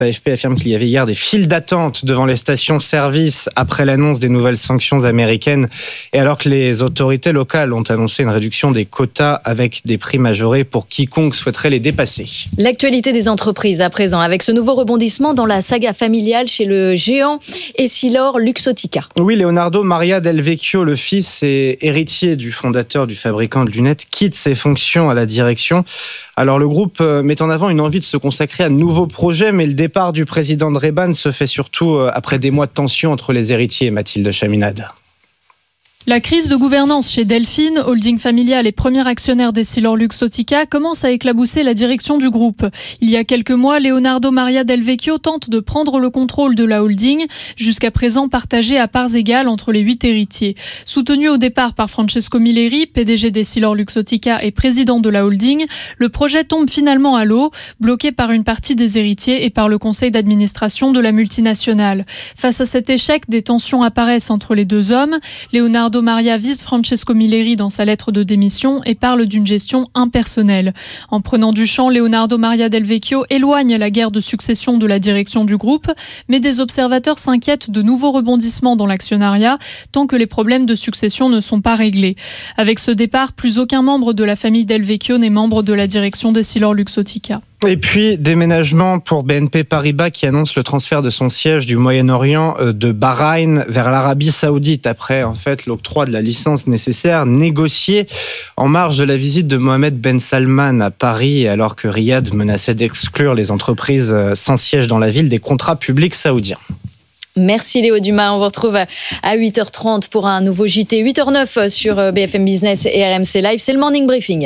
L'AFP affirme qu'il y avait hier des files d'attente devant les stations-service après l'annonce des nouvelles sanctions américaines et alors que les autorités locales ont annoncé une réduction des quotas avec des prix majorés pour quiconque souhaiterait les dépasser. L'actualité des entreprises à présent avec ce nouveau rebondissement dans la saga familiale chez le géant Essilor-Luxottica. Oui, Leonardo Maria Del Vecchio, le fils et héritier du fondateur du fabricant de lunettes, quitte ses fonctions à la direction. Alors le groupe met en avant une envie de se consacrer à de nouveaux projets, mais le départ du président de Ray-Ban se fait surtout après des mois de tension entre les héritiers, Mathilde Chaminade. La crise de gouvernance chez Delphine, holding familial et premier actionnaire d'Essilor-Luxottica, commence à éclabousser la direction du groupe. Il y a quelques mois, Leonardo Maria Del Vecchio tente de prendre le contrôle de la holding, jusqu'à présent partagée à parts égales entre les 8 héritiers. Soutenu au départ par Francesco Milleri, PDG d'Essilor-Luxottica et président de la holding, le projet tombe finalement à l'eau, bloqué par une partie des héritiers et par le conseil d'administration de la multinationale. Face à cet échec, des tensions apparaissent entre les deux hommes. Leonardo Maria vise Francesco Milleri dans sa lettre de démission et parle d'une gestion impersonnelle. En prenant du champ, Leonardo Maria Del Vecchio éloigne la guerre de succession de la direction du groupe, mais des observateurs s'inquiètent de nouveaux rebondissements dans l'actionnariat tant que les problèmes de succession ne sont pas réglés. Avec ce départ, plus aucun membre de la famille Del Vecchio n'est membre de la direction d'Essilor-Luxottica. Et puis, déménagement pour BNP Paribas qui annonce le transfert de son siège du Moyen-Orient de Bahreïn vers l'Arabie Saoudite après l'octroi de la licence nécessaire négociée en marge de la visite de Mohamed Ben Salman à Paris alors que Riyad menaçait d'exclure les entreprises sans siège dans la ville des contrats publics saoudiens. Merci Léo Dumas, on vous retrouve à 8h30 pour un nouveau JT, 8h09 sur BFM Business et RMC Live, c'est le Morning Briefing.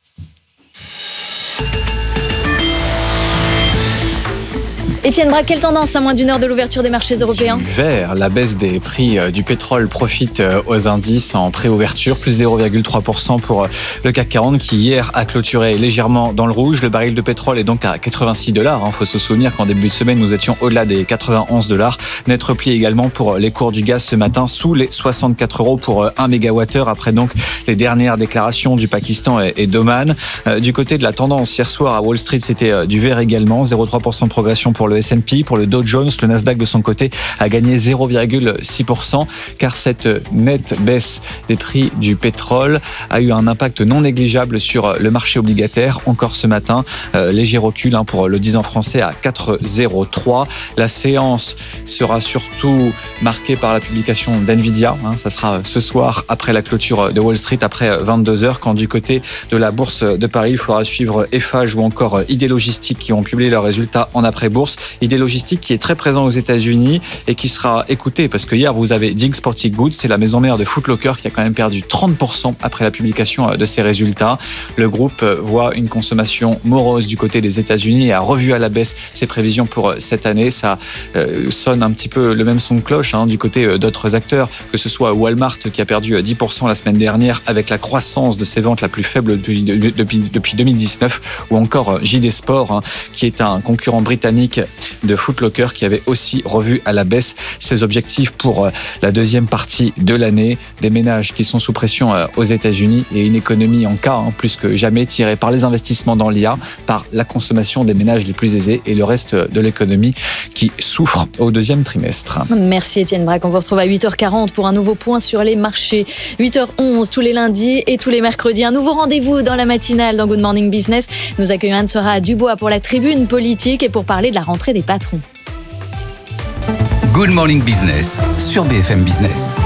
Étienne Braque, quelle tendance à moins d'une heure de l'ouverture des marchés européens ? Vert, la baisse des prix du pétrole profite aux indices en préouverture, plus 0,3% pour le CAC 40 qui hier a clôturé légèrement dans le rouge. Le baril de pétrole est donc à $86. Il faut se souvenir qu'en début de semaine, nous étions au-delà des $91. Net repli également pour les cours du gaz ce matin, sous les 64 € pour 1 MWh après donc les dernières déclarations du Pakistan et d'Oman. Du côté de la tendance, hier soir à Wall Street, c'était du vert également, 0,3% de progression pour le S&P, pour le Dow Jones, le Nasdaq de son côté a gagné 0,6% car cette nette baisse des prix du pétrole a eu un impact non négligeable sur le marché obligataire. Encore ce matin, léger recul pour le 10 ans français à 4,03. La séance sera surtout marquée par la publication d'NVIDIA. Ça sera ce soir après la clôture de Wall Street, après 22h, quand du côté de la bourse de Paris, il faudra suivre Eiffage ou encore ID Logistique qui ont publié leurs résultats en après-bourse. ID Logistique qui est très présent aux États-Unis et qui sera écouté parce que hier vous avez Dick's Sporting Goods, c'est la maison mère de Foot Locker qui a quand même perdu 30% après la publication de ses résultats. Le groupe voit une consommation morose du côté des États-Unis et a revu à la baisse ses prévisions pour cette année. Ça sonne un petit peu le même son de cloche du côté d'autres acteurs, que ce soit Walmart qui a perdu 10% la semaine dernière avec la croissance de ses ventes la plus faible depuis 2019, ou encore JD Sport qui est un concurrent britannique de Foot Locker qui avait aussi revu à la baisse ses objectifs pour la deuxième partie de l'année. Des ménages qui sont sous pression aux États-Unis et une économie en cas plus que jamais tirée par les investissements dans l'IA, par la consommation des ménages les plus aisés et le reste de l'économie qui souffre au deuxième trimestre. Merci Étienne Braque, on vous retrouve à 8h40 pour un nouveau point sur les marchés. 8h11 tous les lundis et tous les mercredis. Un nouveau rendez-vous dans la matinale dans Good Morning Business. Nous accueillons Anne-Sora Dubois pour la tribune politique et pour parler de la rentrée des patrons. Good Morning Business sur BFM Business.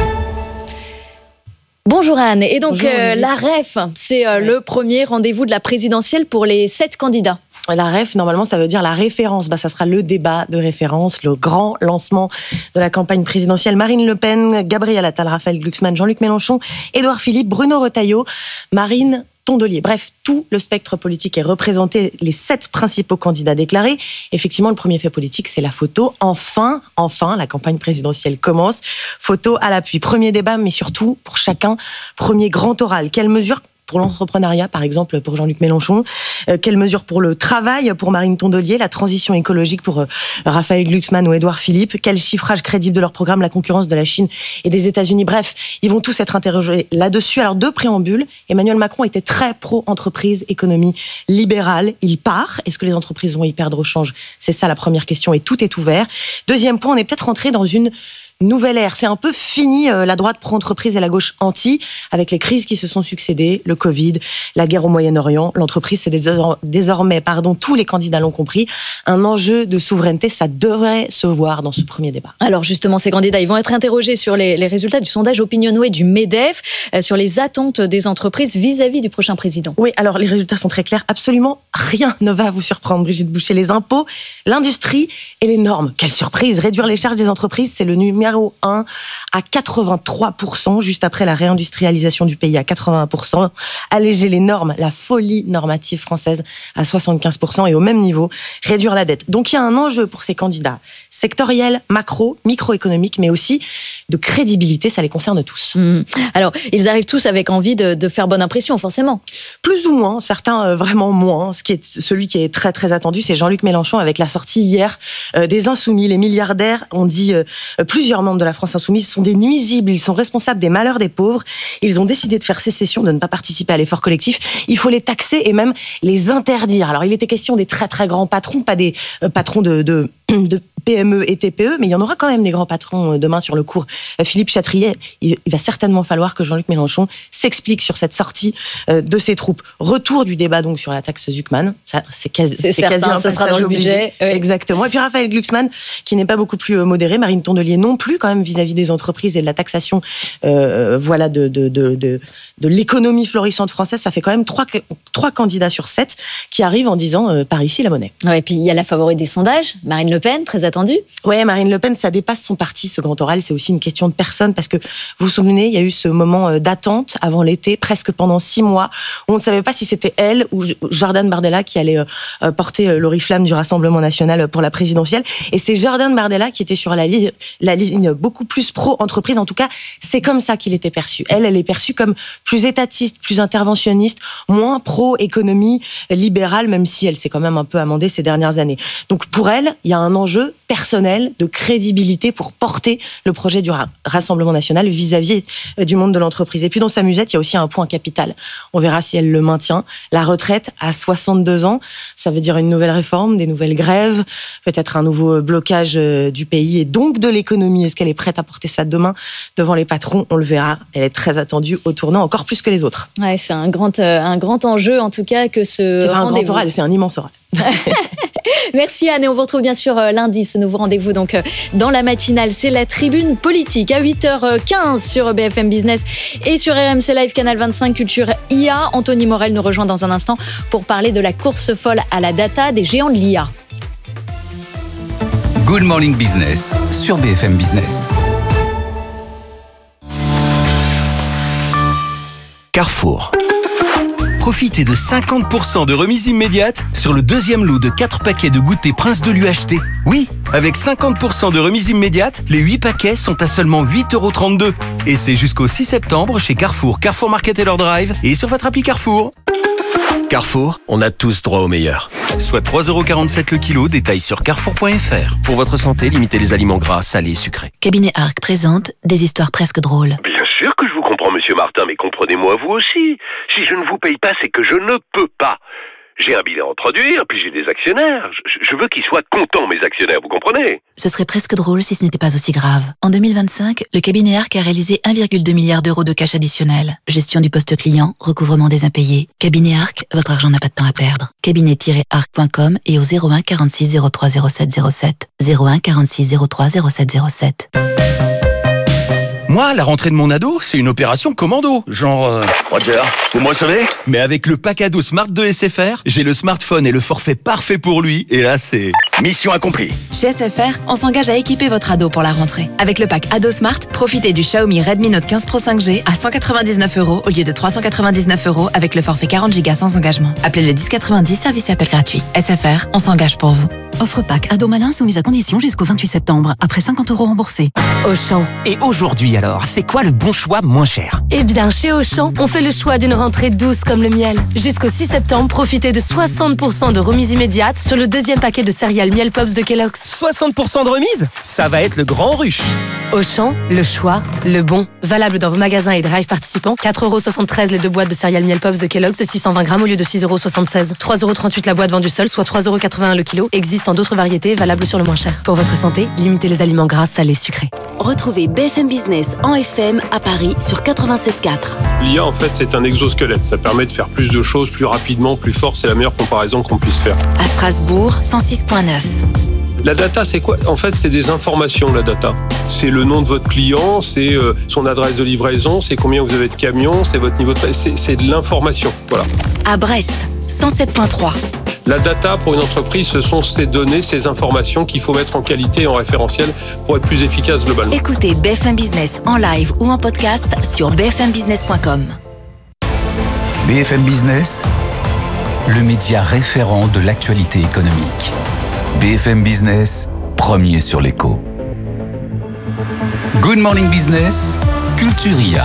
Bonjour Anne, et donc la REF, c'est le premier rendez-vous de la présidentielle pour les 7 candidats. La REF, normalement, ça veut dire la référence. Ça sera le débat de référence, le grand lancement de la campagne présidentielle. Marine Le Pen, Gabriel Attal, Raphaël Glucksmann, Jean-Luc Mélenchon, Édouard Philippe, Bruno Retailleau, Marine Tondelier. Bref, tout le spectre politique est représenté, les 7 principaux candidats déclarés. Effectivement, le premier fait politique, c'est la photo. Enfin, la campagne présidentielle commence. Photo à l'appui. Premier débat, mais surtout, pour chacun, premier grand oral. Quelles mesures pour l'entrepreneuriat, par exemple, pour Jean-Luc Mélenchon? Quelles mesures pour le travail, pour Marine Tondelier? La transition écologique pour Raphaël Glucksmann ou Édouard Philippe? Quel chiffrage crédible de leur programme, la concurrence de la Chine et des États-Unis? Bref, ils vont tous être interrogés là-dessus. Alors, de préambule, Emmanuel Macron était très pro-entreprise, économie libérale. Il part. Est-ce que les entreprises vont y perdre au change? C'est ça la première question et tout est ouvert. Deuxième point, on est peut-être rentré dans une nouvelle ère. C'est un peu fini la droite pro-entreprise et la gauche anti, avec les crises qui se sont succédées, le Covid, la guerre au Moyen-Orient. L'entreprise, c'est désormais, tous les candidats l'ont compris, un enjeu de souveraineté. Ça devrait se voir dans ce premier débat. Alors justement, ces candidats, ils vont être interrogés sur les résultats du sondage Opinionway du MEDEF, sur les attentes des entreprises vis-à-vis du prochain président. Oui, alors les résultats sont très clairs. Absolument rien ne va vous surprendre, Brigitte Boucher. Les impôts, l'industrie et les normes. Quelle surprise! Réduire les charges des entreprises, c'est le numéro 1 à 83%, juste après la réindustrialisation du pays à 81%. Alléger les normes, la folie normative française à 75% et au même niveau, réduire la dette. Donc il y a un enjeu pour ces candidats, sectoriel, macro, microéconomique, mais aussi de crédibilité, ça les concerne tous. Alors, ils arrivent tous avec envie de faire bonne impression, forcément. Plus ou moins, certains vraiment moins. Celui qui est très très attendu, c'est Jean-Luc Mélenchon avec la sortie hier des Insoumis. Les milliardaires, on dit plusieurs membres de la France Insoumise, sont des nuisibles, ils sont responsables des malheurs des pauvres. Ils ont décidé de faire sécession, de ne pas participer à l'effort collectif. Il faut les taxer et même les interdire. Alors, il était question des très très grands patrons, pas des patrons de PME et TPE, mais il y en aura quand même des grands patrons demain sur le cours. Philippe Chatrier, il va certainement falloir que Jean-Luc Mélenchon s'explique sur cette sortie de ses troupes. Retour du débat donc sur la taxe Zuckman, ça c'est quasi certain, un ce sera dans le budget. Oui. Exactement. Et puis Raphaël Glucksmann, qui n'est pas beaucoup plus modéré, Marine Tondelier non plus quand même vis-à-vis des entreprises et de la taxation de l'économie florissante française. Ça fait quand même 3 candidats sur 7 qui arrivent en disant par ici la monnaie. Ouais, et puis il y a la favorite des sondages, Marine Le Pen, très attendue. Ouais, Marine Le Pen, ça dépasse son parti, ce grand oral. C'est aussi une question de personne, parce que vous vous souvenez, il y a eu ce moment d'attente avant l'été, presque pendant 6 mois, où on ne savait pas si c'était elle ou Jordan Bardella qui allait porter l'oriflamme du Rassemblement national pour la présidentielle. Et c'est Jordan Bardella qui était sur la ligne beaucoup plus pro-entreprise. En tout cas, c'est comme ça qu'il était perçu. Elle est perçue comme plus étatiste, plus interventionniste, moins pro-économie libérale, même si elle s'est quand même un peu amendée ces dernières années. Donc pour elle, il y a un enjeu personnel de crédibilité pour porter le projet du Rassemblement national vis-à-vis du monde de l'entreprise. Et puis dans sa musette, il y a aussi un point capital. On verra si elle le maintient. La retraite à 62 ans, ça veut dire une nouvelle réforme, des nouvelles grèves, peut-être un nouveau blocage du pays et donc de l'économie. Est-ce qu'elle est prête à porter ça demain devant les patrons? On le verra. Elle est très attendue au tournant, encore plus que les autres. Ouais, c'est un grand enjeu en tout cas que ce c'est pas un grand oral, c'est un immense oral. Merci Anne, et on vous retrouve bien sûr lundi, ce nouveau rendez-vous donc dans la matinale, c'est la tribune politique à 8h15 sur BFM Business et sur RMC Live Canal 25 Culture IA. Anthony Morel nous rejoint dans un instant pour parler de la course folle à la data des géants de l'IA. Good Morning Business sur BFM Business. Carrefour. Profitez de 50% de remise immédiate sur le deuxième lot de 4 paquets de goûter Prince de l'UHT. Oui, avec 50% de remise immédiate, les 8 paquets sont à seulement 8,32 €. Et c'est jusqu'au 6 septembre chez Carrefour, Carrefour Market et leur Drive et sur votre appli Carrefour. Carrefour, on a tous droit au meilleur. Soit 3,47 € le kilo, détail sur carrefour.fr. Pour votre santé, limitez les aliments gras, salés et sucrés. Cabinet Arc présente des histoires presque drôles. Bien sûr que je vous comprends, monsieur Martin, mais comprenez-moi vous aussi. Si je ne vous paye pas, c'est que je ne peux pas. J'ai un bilan à produire, puis j'ai des actionnaires. Je veux qu'ils soient contents, mes actionnaires, vous comprenez? Ce serait presque drôle si ce n'était pas aussi grave. En 2025, le cabinet Arc a réalisé 1,2 milliard € de cash additionnel. Gestion du poste client, recouvrement des impayés. Cabinet Arc, votre argent n'a pas de temps à perdre. Cabinet-arc.com et au 01 46 03 07 07. 01 46 03 07 07. Moi, la rentrée de mon ado, c'est une opération commando. Genre... Roger, vous me recevez? Mais avec le pack ado Smart de SFR, j'ai le smartphone et le forfait parfait pour lui. Et là, c'est... Mission accomplie. Chez SFR, on s'engage à équiper votre ado pour la rentrée. Avec le pack Ado Smart, profitez du Xiaomi Redmi Note 15 Pro 5G à 199 € au lieu de 399 € avec le forfait 40 Go sans engagement. Appelez le 1090, service et appel gratuit. SFR, on s'engage pour vous. Offre pack ado malin soumise à condition jusqu'au 28 septembre, après 50 € remboursés. Auchan. Et aujourd'hui, alors, c'est quoi le bon choix moins cher? Eh bien, chez Auchan, on fait le choix d'une rentrée douce comme le miel. Jusqu'au 6 septembre, profitez de 60% de remise immédiate sur le deuxième paquet de céréales Miel Pops de Kellogg's. 60% de remise? Ça va être le grand rush. Auchan, le choix, le bon. Valable dans vos magasins et drive participants. 4,73€ les 2 boîtes de céréales Miel Pops de Kellogg's de 620 grammes au lieu de 6,76€. 3,38€ la boîte vendue seule, soit 3,81€ le kilo. Existent d'autres variétés valables sur le moins cher. Pour votre santé, limitez les aliments gras, salés, sucrés. Retrouvez BFM Business en FM à Paris sur 96.4. L'IA, en fait, c'est un exosquelette. Ça permet de faire plus de choses plus rapidement, plus fort. C'est la meilleure comparaison qu'on puisse faire. À Strasbourg, 106.9. La data, c'est quoi? En fait, c'est des informations, la data. C'est le nom de votre client, c'est son adresse de livraison, c'est combien vous avez de camions, c'est votre niveau de... C'est de l'information, voilà. À Brest, 107.3. La data, pour une entreprise, ce sont ces données, ces informations qu'il faut mettre en qualité et en référentiel pour être plus efficace globalement. Écoutez BFM Business en live ou en podcast sur bfmbusiness.com. BFM Business, le média référent de l'actualité économique. BFM Business, premier sur l'écho. Good Morning Business, Culturia.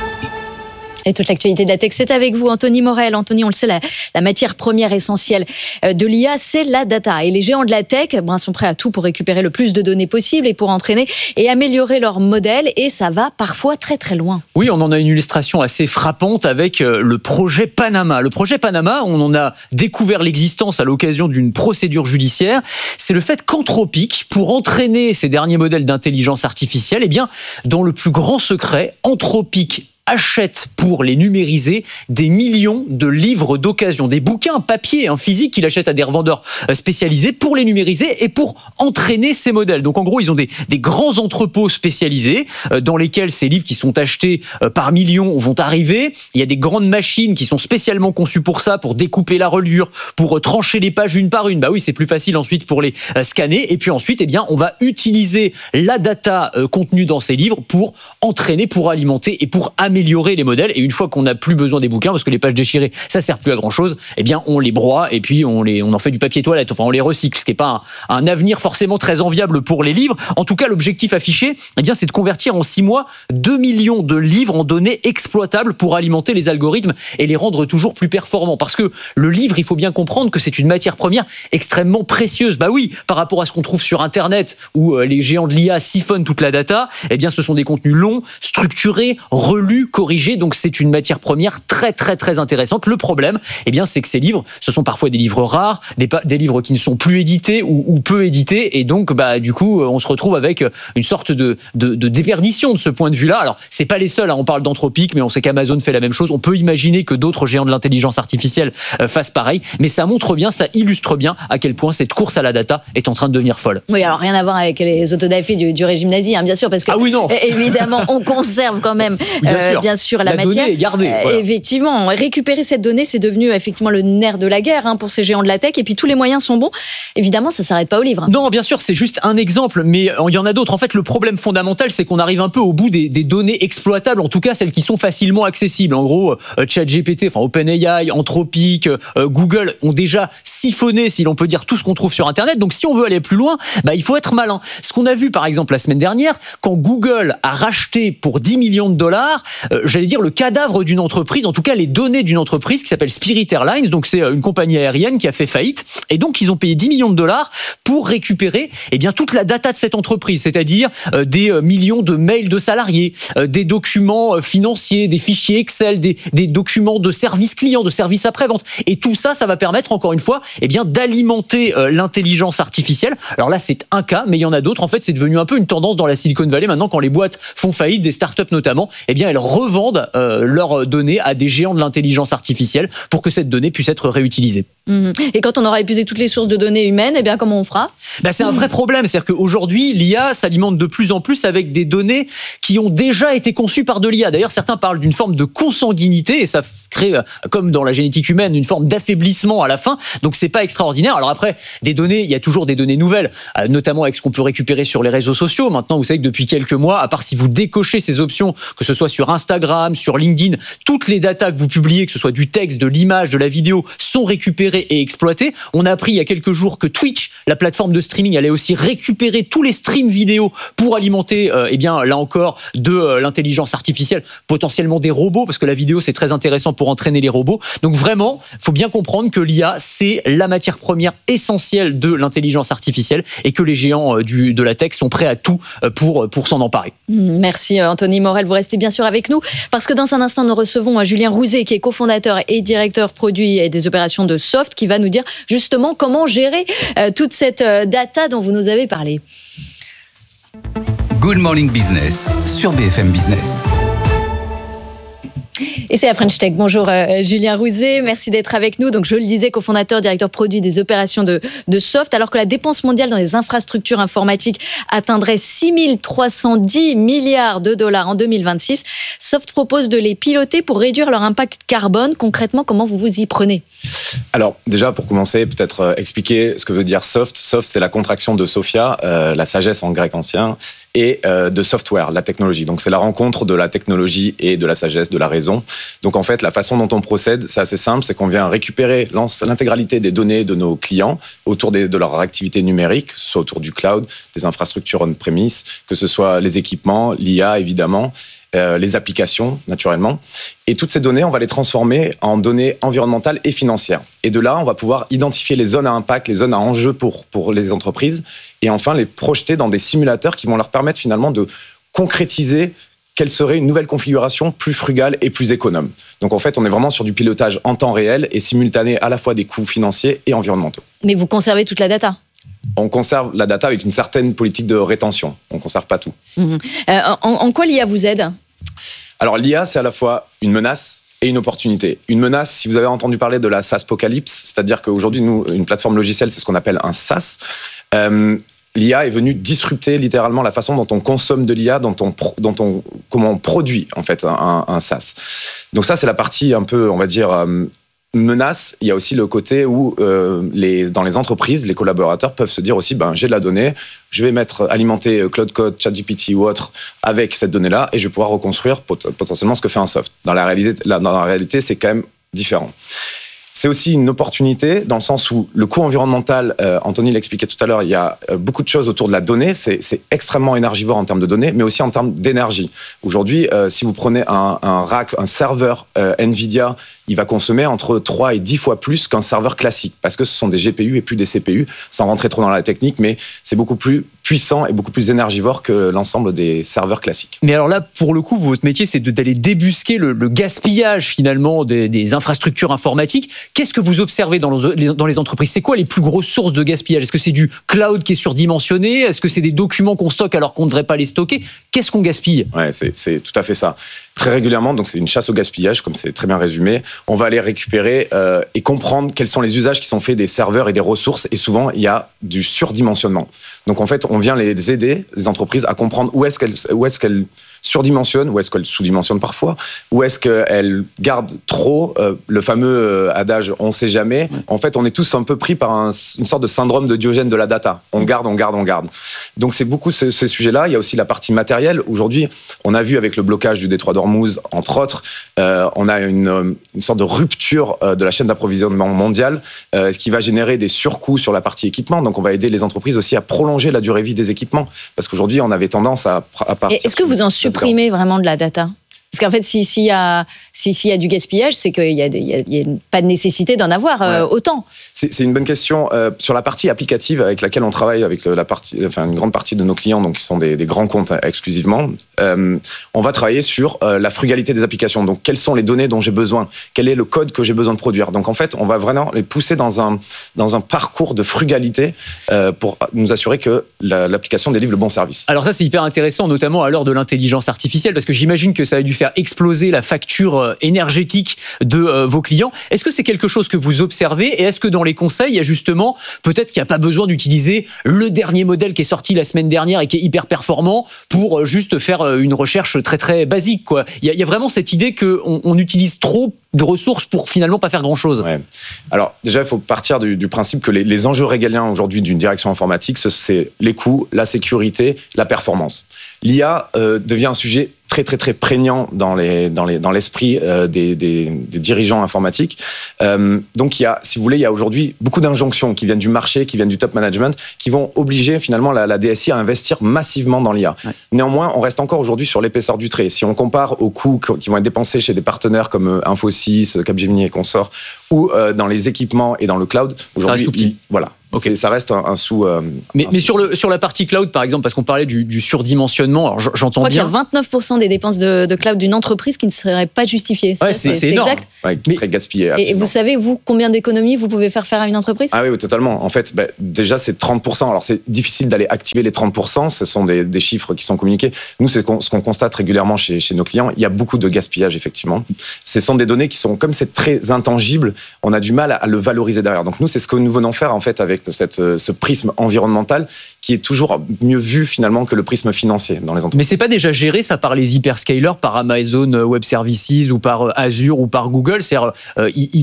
Et toute l'actualité de la tech, c'est avec vous, Anthony Morel. Anthony, on le sait, la matière première essentielle de l'IA, c'est la data. Et les géants de la tech sont prêts à tout pour récupérer le plus de données possible et pour entraîner et améliorer leur modèle. Et ça va parfois très très loin. Oui, on en a une illustration assez frappante avec le projet Panama. Le projet Panama, on en a découvert l'existence à l'occasion d'une procédure judiciaire. C'est le fait qu'Anthropic, pour entraîner ces derniers modèles d'intelligence artificielle, eh bien, dans le plus grand secret, Anthropic achète pour les numériser des millions de livres d'occasion, des bouquins papier, physiques qu'il achète à des revendeurs spécialisés pour les numériser et pour entraîner ces modèles. Donc en gros, ils ont des grands entrepôts spécialisés dans lesquels ces livres qui sont achetés par millions vont arriver. Il y a des grandes machines qui sont spécialement conçues pour ça, pour découper la reliure, pour trancher les pages une par une. Bah oui, c'est plus facile ensuite pour les scanner. Et puis ensuite, eh bien, on va utiliser la data contenue dans ces livres pour entraîner, pour alimenter et pour améliorer les modèles. Et une fois qu'on n'a plus besoin des bouquins, parce que les pages déchirées, ça sert plus à grand chose, eh bien, on les broie et puis on en fait du papier toilette. Enfin, on les recycle, ce qui n'est pas un avenir forcément très enviable pour les livres. En tout cas, l'objectif affiché, eh bien, c'est de convertir en 6 mois 2 millions de livres en données exploitables pour alimenter les algorithmes et les rendre toujours plus performants. Parce que le livre, il faut bien comprendre que c'est une matière première extrêmement précieuse. Bah oui, par rapport à ce qu'on trouve sur Internet, où les géants de l'IA siphonnent toute la data, eh bien, ce sont des contenus longs, structurés, relus, corrigés. Donc, c'est une matière première très, très, très intéressante. Le problème, eh bien, c'est que ces livres, ce sont parfois des livres rares, des livres qui ne sont plus édités ou peu édités. Et donc, bah, du coup, on se retrouve avec une sorte de déperdition de ce point de vue-là. Alors, c'est pas les seuls, on parle d'Anthropic, mais on sait qu'Amazon fait la même chose. On peut imaginer que d'autres géants de l'intelligence artificielle fassent pareil. Mais ça montre bien, ça illustre bien à quel point cette course à la data est en train de devenir folle. Oui, alors rien à voir avec les autodafés du régime nazi, bien sûr, parce que évidemment, on conserve quand même bien sûr la matière. Donnée est gardée, voilà. Effectivement, récupérer cette donnée, c'est devenu effectivement le nerf de la guerre pour ces géants de la tech. Et puis tous les moyens sont bons. Évidemment, ça s'arrête pas au livre. Non, bien sûr, c'est juste un exemple, mais il y en a d'autres. En fait, le problème fondamental, c'est qu'on arrive un peu au bout des données exploitables, en tout cas celles qui sont facilement accessibles. En gros, ChatGPT, OpenAI, Anthropic, Google ont déjà siphonné, si l'on peut dire, tout ce qu'on trouve sur Internet. Donc, si on veut aller plus loin, il faut être malin. Ce qu'on a vu, par exemple, la semaine dernière, quand Google a racheté pour 10 millions de dollars, j'allais dire le cadavre d'une entreprise, en tout cas les données d'une entreprise qui s'appelle Spirit Airlines. Donc, c'est une compagnie aérienne qui a fait faillite. Et donc, ils ont payé 10 millions de dollars pour récupérer toute la data de cette entreprise, c'est-à-dire des millions de mails de salariés, des documents financiers, des fichiers Excel, des documents de service client, de service après-vente. Et tout ça, ça va permettre, encore une fois, d'alimenter l'intelligence artificielle. Alors là, c'est un cas, mais il y en a d'autres. En fait, c'est devenu un peu une tendance dans la Silicon Valley. Maintenant, quand les boîtes font faillite, des startups notamment, elles revendent leurs données à des géants de l'intelligence artificielle pour que cette donnée puisse être réutilisée. Et quand on aura épuisé toutes les sources de données humaines, comment on fera ? C'est un vrai problème. C'est-à-dire qu'aujourd'hui, l'IA s'alimente de plus en plus avec des données qui ont déjà été conçues par de l'IA. D'ailleurs, certains parlent d'une forme de consanguinité et ça crée, comme dans la génétique humaine, une forme d'affaiblissement à la fin. Donc, c'est pas extraordinaire. Alors après, des données, il y a toujours des données nouvelles, notamment avec ce qu'on peut récupérer sur les réseaux sociaux. Maintenant, vous savez que depuis quelques mois, à part si vous décochez ces options, que ce soit sur Instagram, sur LinkedIn, toutes les datas que vous publiez, que ce soit du texte, de l'image, de la vidéo, sont récupérées récupérés et exploités. On a appris il y a quelques jours que Twitch, la plateforme de streaming, allait aussi récupérer tous les streams vidéo pour alimenter, là encore, de l'intelligence artificielle, potentiellement des robots, parce que la vidéo, c'est très intéressant pour entraîner les robots. Donc vraiment, il faut bien comprendre que l'IA, c'est la matière première essentielle de l'intelligence artificielle et que les géants de la tech sont prêts à tout pour s'en emparer. Merci Anthony Morel, vous restez bien sûr avec nous parce que dans un instant nous recevons Julien Rouzet qui est cofondateur et directeur produit et des opérations de Soft qui va nous dire justement comment gérer toute cette data dont vous nous avez parlé. Good Morning Business sur BFM Business. Et c'est la French Tech. Bonjour Julien Rouzet, merci d'être avec nous. Donc je le disais, cofondateur, directeur produit des opérations de Soft. Alors que la dépense mondiale dans les infrastructures informatiques atteindrait 6 310 milliards de dollars en 2026, Soft propose de les piloter pour réduire leur impact carbone. Concrètement, comment vous vous y prenez ? Alors déjà, pour commencer, peut-être expliquer ce que veut dire Soft. Soft, c'est la contraction de Sophia, la sagesse en grec ancien, et de software, la technologie. Donc c'est la rencontre de la technologie et de la sagesse, de la raison. Donc en fait, la façon dont on procède, c'est assez simple, c'est qu'on vient récupérer l'intégralité des données de nos clients autour de leur activité numérique, que ce soit autour du cloud, des infrastructures on-premise, que ce soit les équipements, l'IA évidemment, les applications naturellement. Et toutes ces données, on va les transformer en données environnementales et financières. Et de là, on va pouvoir identifier les zones à impact, les zones à enjeu pour les entreprises, et enfin les projeter dans des simulateurs qui vont leur permettre finalement de concrétiser quelle serait une nouvelle configuration plus frugale et plus économe. Donc en fait, on est vraiment sur du pilotage en temps réel et simultané à la fois des coûts financiers et environnementaux. Mais vous conservez toute la data ? On conserve la data avec une certaine politique de rétention. On ne conserve pas tout. En quoi l'IA vous aide ? Alors l'IA, c'est à la fois une menace et une opportunité. Une menace, si vous avez entendu parler de la SaaSpocalypse, c'est-à-dire qu'aujourd'hui, nous, une plateforme logicielle, c'est ce qu'on appelle un SaaS. L'IA est venue disrupter littéralement la façon dont on consomme de l'IA, comment on produit en fait un SaaS. Donc ça, c'est la partie un peu, on va dire, menace. Il y a aussi le côté où dans les entreprises, les collaborateurs peuvent se dire aussi, j'ai de la donnée, je vais alimenter Cloud Code, ChatGPT ou autre avec cette donnée-là et je vais pouvoir reconstruire potentiellement ce que fait un soft. Dans la réalité, c'est quand même différent. C'est aussi une opportunité dans le sens où le coût environnemental, Anthony l'expliquait tout à l'heure, il y a beaucoup de choses autour de la donnée, c'est extrêmement énergivore en termes de données, mais aussi en termes d'énergie. Aujourd'hui, si vous prenez un rack, un serveur NVIDIA, il va consommer entre 3 et 10 fois plus qu'un serveur classique, parce que ce sont des GPU et plus des CPU, sans rentrer trop dans la technique, mais c'est beaucoup plus puissant et beaucoup plus énergivore que l'ensemble des serveurs classiques. Mais alors là, pour le coup, votre métier, c'est d'aller débusquer le gaspillage finalement des infrastructures informatiques. Qu'est-ce que vous observez dans les entreprises ? C'est quoi les plus grosses sources de gaspillage ? Est-ce que c'est du cloud qui est surdimensionné ? Est-ce que c'est des documents qu'on stocke alors qu'on ne devrait pas les stocker ? Qu'est-ce qu'on gaspille ? Ouais, c'est tout à fait ça. Très régulièrement, donc c'est une chasse au gaspillage, comme c'est très bien résumé. On va aller récupérer et comprendre quels sont les usages qui sont faits des serveurs et des ressources. Et souvent, il y a du surdimensionnement. Donc en fait, on vient les aider, les entreprises, à comprendre où est-ce qu'elles surdimensionnent, où est-ce qu'elles sous-dimensionnent parfois, où est-ce qu'elles gardent trop, le fameux adage « on ne sait jamais ». En fait, on est tous un peu pris par une sorte de syndrome de Diogène de la data. On garde. Donc c'est beaucoup ces sujets-là. Il y a aussi la partie matérielle. Aujourd'hui, on a vu avec le blocage du détroit d'Ormuz, entre autres, on a une sorte de rupture de la chaîne d'approvisionnement mondiale, ce qui va générer des surcoûts sur la partie équipement. Donc on va aider les entreprises aussi à prolonger la durée vie des équipements. Parce qu'aujourd'hui, on avait tendance à partir... Est-ce que vous en supprimez vraiment de la data ? Parce qu'en fait, s'il y a du gaspillage, c'est qu'il n'y a pas de nécessité d'en avoir autant. C'est une bonne question. Sur la partie applicative avec laquelle on travaille, avec une grande partie de nos clients, donc qui sont des grands comptes exclusivement, on va travailler sur la frugalité des applications. Donc, quelles sont les données dont j'ai besoin ? Quel est le code que j'ai besoin de produire ? Donc, en fait, on va vraiment les pousser dans un parcours de frugalité pour nous assurer que l'application délivre le bon service. Alors ça, c'est hyper intéressant, notamment à l'heure de l'intelligence artificielle, parce que j'imagine que ça a dû faire exploser la facture énergétique de vos clients. Est-ce que c'est quelque chose que vous observez et est-ce que dans les conseils, il y a justement, peut-être qu'il n'y a pas besoin d'utiliser le dernier modèle qui est sorti la semaine dernière et qui est hyper performant pour juste faire une recherche très très basique, quoi. Il y a vraiment cette idée qu'on utilise trop de ressources pour finalement pas faire grand-chose. Ouais. Alors déjà, il faut partir du principe que les enjeux régaliens aujourd'hui d'une direction informatique, c'est les coûts, la sécurité, la performance. L'IA devient un sujet très très très prégnant dans l'esprit des dirigeants informatiques. Donc il y a aujourd'hui beaucoup d'injonctions qui viennent du marché, qui viennent du top management, qui vont obliger finalement la DSI à investir massivement dans l'IA. Ouais. Néanmoins, on reste encore aujourd'hui sur l'épaisseur du trait. Si on compare aux coûts qui vont être dépensés chez des partenaires comme Infosys, Capgemini et consorts, ou dans les équipements et dans le cloud, aujourd'hui, voilà. Okay. Ça reste un sous. Mais sur la partie cloud, par exemple, parce qu'on parlait du surdimensionnement, alors j'entends bien. Je crois qu'il y a 29% des dépenses de cloud d'une entreprise qui ne seraient pas justifiées. Ouais, c'est énorme. Exact. Ouais, qui serait gaspillé. Et vous savez, vous, combien d'économies vous pouvez faire à une entreprise ? Ah oui, totalement. En fait, déjà, c'est 30%. Alors, c'est difficile d'aller activer les 30%. Ce sont des chiffres qui sont communiqués. Nous, c'est ce qu'on constate régulièrement chez nos clients. Il y a beaucoup de gaspillage, effectivement. Ce sont des données qui sont, comme c'est très intangible, on a du mal à le valoriser derrière. Donc, nous, c'est ce que nous venons faire, en fait, avec ce prisme environnemental qui est toujours mieux vu finalement que le prisme financier dans les entreprises. Mais c'est pas déjà géré ça par les hyperscalers, par Amazon Web Services ou par Azure ou par Google, c'est-à-dire ils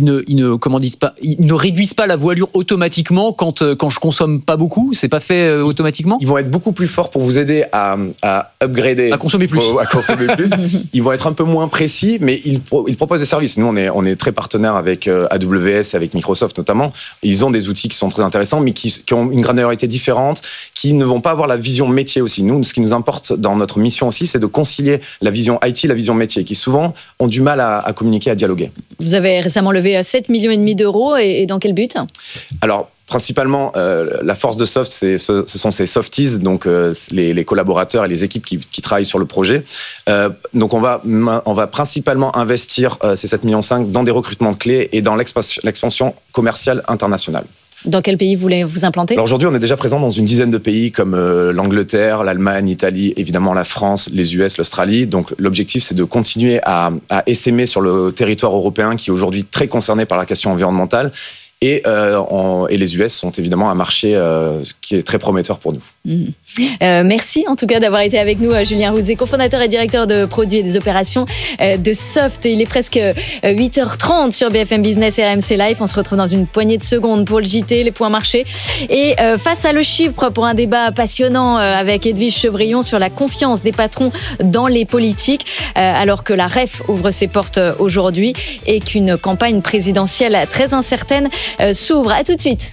ne réduisent pas la voilure automatiquement quand je consomme pas beaucoup, c'est pas fait automatiquement. Ils vont être beaucoup plus forts pour vous aider à upgrader, à consommer plus. Ils vont être un peu moins précis, mais ils proposent des services. Nous on est très partenaires avec AWS, avec Microsoft notamment. Ils ont des outils qui sont très intéressants, mais qui ont une granularité différente, qui ne vont pas avoir la vision métier aussi. Nous, ce qui nous importe dans notre mission aussi, c'est de concilier la vision IT et la vision métier, qui souvent ont du mal à communiquer, à dialoguer. Vous avez récemment levé 7,5 millions d'euros, et dans quel but ? Alors, principalement, la force de Soft, ce sont ces softies, donc les collaborateurs et les équipes qui travaillent sur le projet. Donc on va principalement investir ces 7,5 millions dans des recrutements de clés et dans l'expansion commerciale internationale. Dans quel pays vous voulez vous implanter ? Alors aujourd'hui, on est déjà présent dans une dizaine de pays comme l'Angleterre, l'Allemagne, l'Italie, évidemment la France, les US, l'Australie. Donc l'objectif, c'est de continuer à essaimer sur le territoire européen qui est aujourd'hui très concerné par la question environnementale. Et les US sont évidemment un marché qui est très prometteur pour nous. Merci en tout cas d'avoir été avec nous, Julien Rouzet, cofondateur et directeur de produits et des opérations de Soft. Il est presque 8h30 sur BFM Business et RMC Live. On se retrouve dans une poignée de secondes pour le JT, les points marchés. Et face à le Chypre, pour un débat passionnant avec Edwige Chevrillon sur la confiance des patrons dans les politiques, alors que la REF ouvre ses portes aujourd'hui et qu'une campagne présidentielle très incertaine s'ouvre. À tout de suite.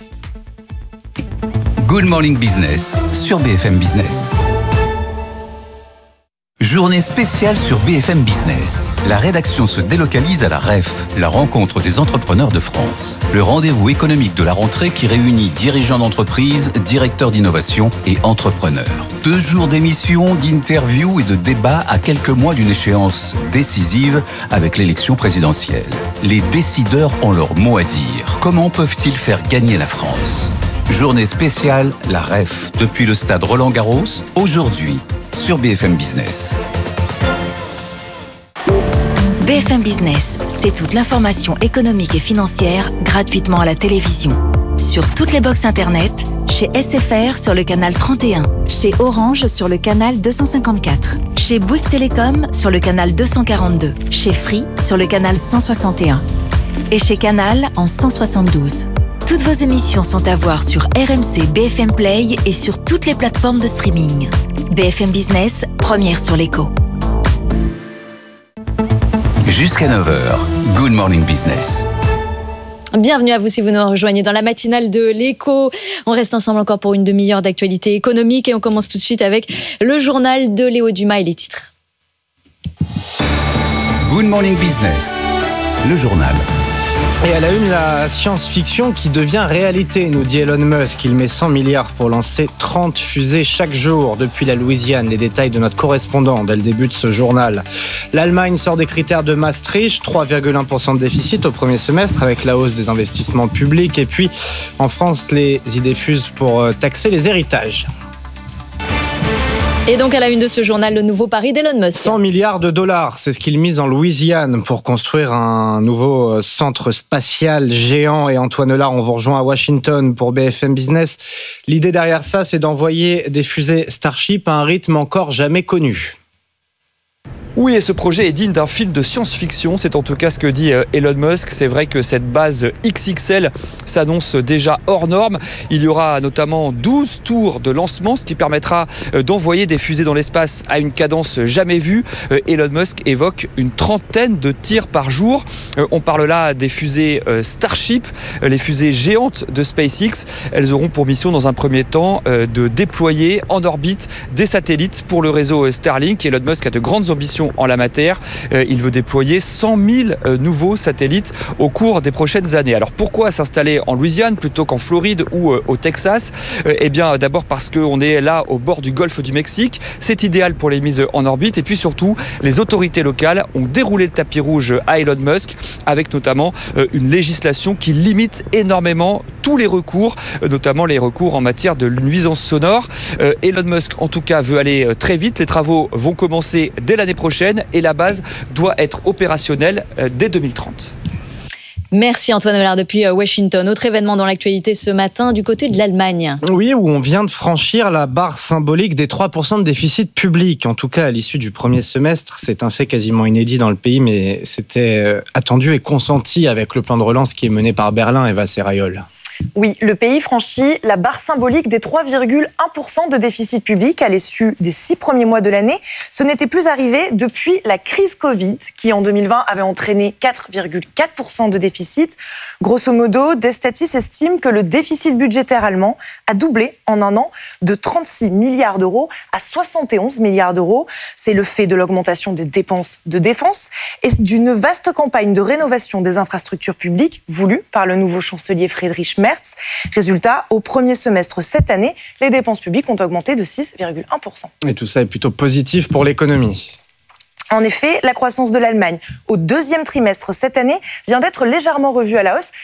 Good Morning Business sur BFM Business. Journée spéciale sur BFM Business. La rédaction se délocalise à la REF, la rencontre des entrepreneurs de France. Le rendez-vous économique de la rentrée qui réunit dirigeants d'entreprise, directeurs d'innovation et entrepreneurs. 2 jours d'émissions, d'interviews et de débats à quelques mois d'une échéance décisive avec l'élection présidentielle. Les décideurs ont leur mot à dire. Comment peuvent-ils faire gagner la France ? Journée spéciale, la REF, depuis le stade Roland-Garros, aujourd'hui, sur BFM Business. BFM Business, c'est toute l'information économique et financière gratuitement à la télévision. Sur toutes les box internet, chez SFR sur le canal 31, chez Orange sur le canal 254, chez Bouygues Télécom sur le canal 242, chez Free sur le canal 161 et chez Canal en 172. Toutes vos émissions sont à voir sur RMC, BFM Play et sur toutes les plateformes de streaming. BFM Business, première sur l'écho. Jusqu'à 9h, Good Morning Business. Bienvenue à vous si vous nous rejoignez dans la matinale de l'Écho. On reste ensemble encore pour une demi-heure d'actualité économique et on commence tout de suite avec le journal de Léo Dumas et les titres. Good Morning Business, le journal. Et à la une, la science-fiction qui devient réalité, nous dit Elon Musk. Il met 100 milliards pour lancer 30 fusées chaque jour depuis la Louisiane. Les détails de notre correspondant dès le début de ce journal. L'Allemagne sort des critères de Maastricht, 3,1% de déficit au premier semestre avec la hausse des investissements publics. Et puis, en France, les idées fusent pour taxer les héritages. Et donc à la une de ce journal, le nouveau pari d'Elon Musk. 100 milliards de dollars, c'est ce qu'il mise en Louisiane pour construire un nouveau centre spatial géant. Et Antoine Lard, on vous rejoint à Washington pour BFM Business. L'idée derrière ça, c'est d'envoyer des fusées Starship à un rythme encore jamais connu. Oui, et ce projet est digne d'un film de science-fiction. C'est en tout cas ce que dit Elon Musk. C'est vrai que cette base XXL s'annonce déjà hors norme. Il y aura notamment 12 tours de lancement, ce qui permettra d'envoyer des fusées dans l'espace à une cadence jamais vue. Elon Musk évoque une 30aine de tirs par jour. On parle là des fusées Starship, les fusées géantes de SpaceX. Elles auront pour mission dans un premier temps de déployer en orbite des satellites pour le réseau Starlink. Elon Musk a de grandes ambitions en la matière. Il veut déployer 100 000 nouveaux satellites au cours des prochaines années. Alors pourquoi s'installer en Louisiane plutôt qu'en Floride ou au Texas ? Eh bien d'abord parce qu'on est là au bord du golfe du Mexique. C'est idéal pour les mises en orbite. Et puis surtout, les autorités locales ont déroulé le tapis rouge à Elon Musk avec notamment une législation qui limite énormément tous les recours, notamment les recours en matière de nuisances sonores. Elon Musk en tout cas veut aller très vite. Les travaux vont commencer dès l'année prochaine et la base doit être opérationnelle dès 2030. Merci Antoine Hollard depuis Washington. Autre événement dans l'actualité ce matin du côté de l'Allemagne. Oui, où on vient de franchir la barre symbolique des 3% de déficit public. En tout cas, à l'issue du premier semestre, c'est un fait quasiment inédit dans le pays, mais c'était attendu et consenti avec le plan de relance qui est mené par Berlin, Eva Serrayol. Oui, le pays franchit la barre symbolique des 3,1% de déficit public à l'issue des 6 premiers mois de l'année. Ce n'était plus arrivé depuis la crise Covid, qui en 2020 avait entraîné 4,4% de déficit. Grosso modo, Destatis estime que le déficit budgétaire allemand a doublé en un an de 36 milliards d'euros à 71 milliards d'euros. C'est le fait de l'augmentation des dépenses de défense et d'une vaste campagne de rénovation des infrastructures publiques voulue par le nouveau chancelier Friedrich Merz. Résultat, au premier semestre cette année, les dépenses publiques ont augmenté de 6,1%. Et tout ça est plutôt positif pour l'économie. En effet, la croissance de l'Allemagne au deuxième trimestre cette année vient d'être légèrement revue à la hausse,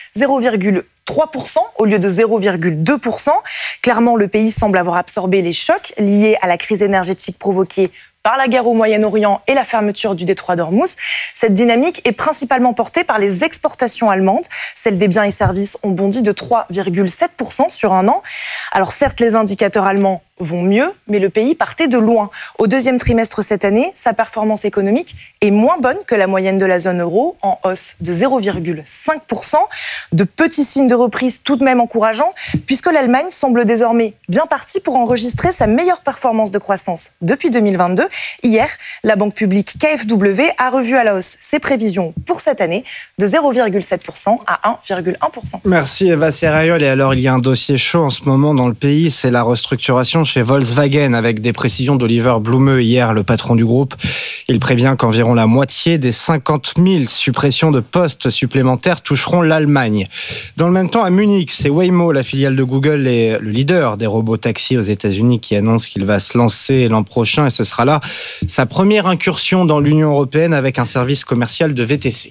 0,3% au lieu de 0,2%. Clairement, le pays semble avoir absorbé les chocs liés à la crise énergétique provoquée par la guerre au Moyen-Orient et la fermeture du détroit d'Ormuz. Cette dynamique est principalement portée par les exportations allemandes. Celles des biens et services ont bondi de 3,7% sur un an. Alors certes, les indicateurs allemands vont mieux, mais le pays partait de loin. Au deuxième trimestre cette année, sa performance économique est moins bonne que la moyenne de la zone euro, en hausse de 0,5%. De petits signes de reprise tout de même encourageants, puisque l'Allemagne semble désormais bien partie pour enregistrer sa meilleure performance de croissance depuis 2022. Hier, la banque publique KfW a revu à la hausse ses prévisions pour cette année de 0,7% à 1,1%. Merci Eva Serrayol. Et alors, il y a un dossier chaud en ce moment dans le pays, c'est la restructuration chez Volkswagen, avec des précisions d'Oliver Blume hier, le patron du groupe. Il prévient qu'environ la moitié des 50 000 suppressions de postes supplémentaires toucheront l'Allemagne. Dans le même temps, à Munich, c'est Waymo, la filiale de Google et le leader des robots taxis aux États-Unis, qui annonce qu'il va se lancer l'an prochain, et ce sera là sa première incursion dans l'Union européenne avec un service commercial de VTC.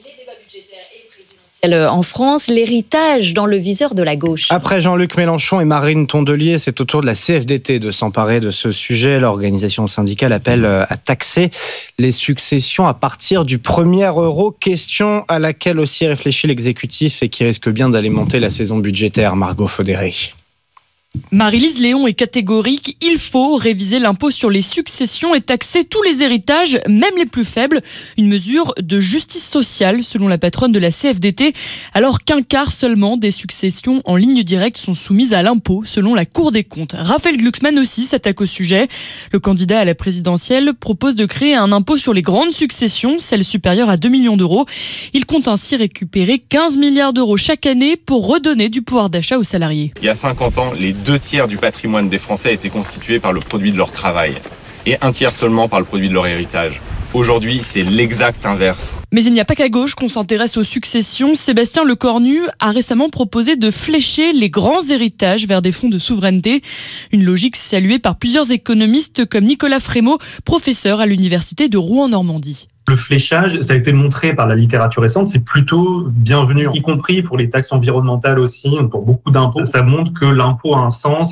En France, l'héritage dans le viseur de la gauche. Après Jean-Luc Mélenchon et Marine Tondelier, c'est au tour de la CFDT de s'emparer de ce sujet. L'organisation syndicale appelle à taxer les successions à partir du premier euro. Question à laquelle aussi réfléchit l'exécutif et qui risque bien d'alimenter la saison budgétaire. Margot Faudéré. Marie-Lise Léon est catégorique, il faut réviser l'impôt sur les successions et taxer tous les héritages, même les plus faibles. Une mesure de justice sociale, selon la patronne de la CFDT, alors qu'un quart seulement des successions en ligne directe sont soumises à l'impôt, selon la Cour des comptes. Raphaël Glucksmann aussi s'attaque au sujet. Le candidat à la présidentielle propose de créer un impôt sur les grandes successions, celles supérieures à 2 millions d'euros. Il compte ainsi récupérer 15 milliards d'euros chaque année pour redonner du pouvoir d'achat aux salariés. Il y a 50 ans, les 2/3 du patrimoine des Français étaient constitués par le produit de leur travail et 1/3 seulement par le produit de leur héritage. Aujourd'hui, c'est l'exact inverse. Mais il n'y a pas qu'à gauche qu'on s'intéresse aux successions. Sébastien Lecornu a récemment proposé de flécher les grands héritages vers des fonds de souveraineté. Une logique saluée par plusieurs économistes comme Nicolas Frémaux, professeur à l'université de Rouen-Normandie. Le fléchage, ça a été montré par la littérature récente, c'est plutôt bienvenu, y compris pour les taxes environnementales aussi, pour beaucoup d'impôts. Ça montre que l'impôt a un sens et qu'on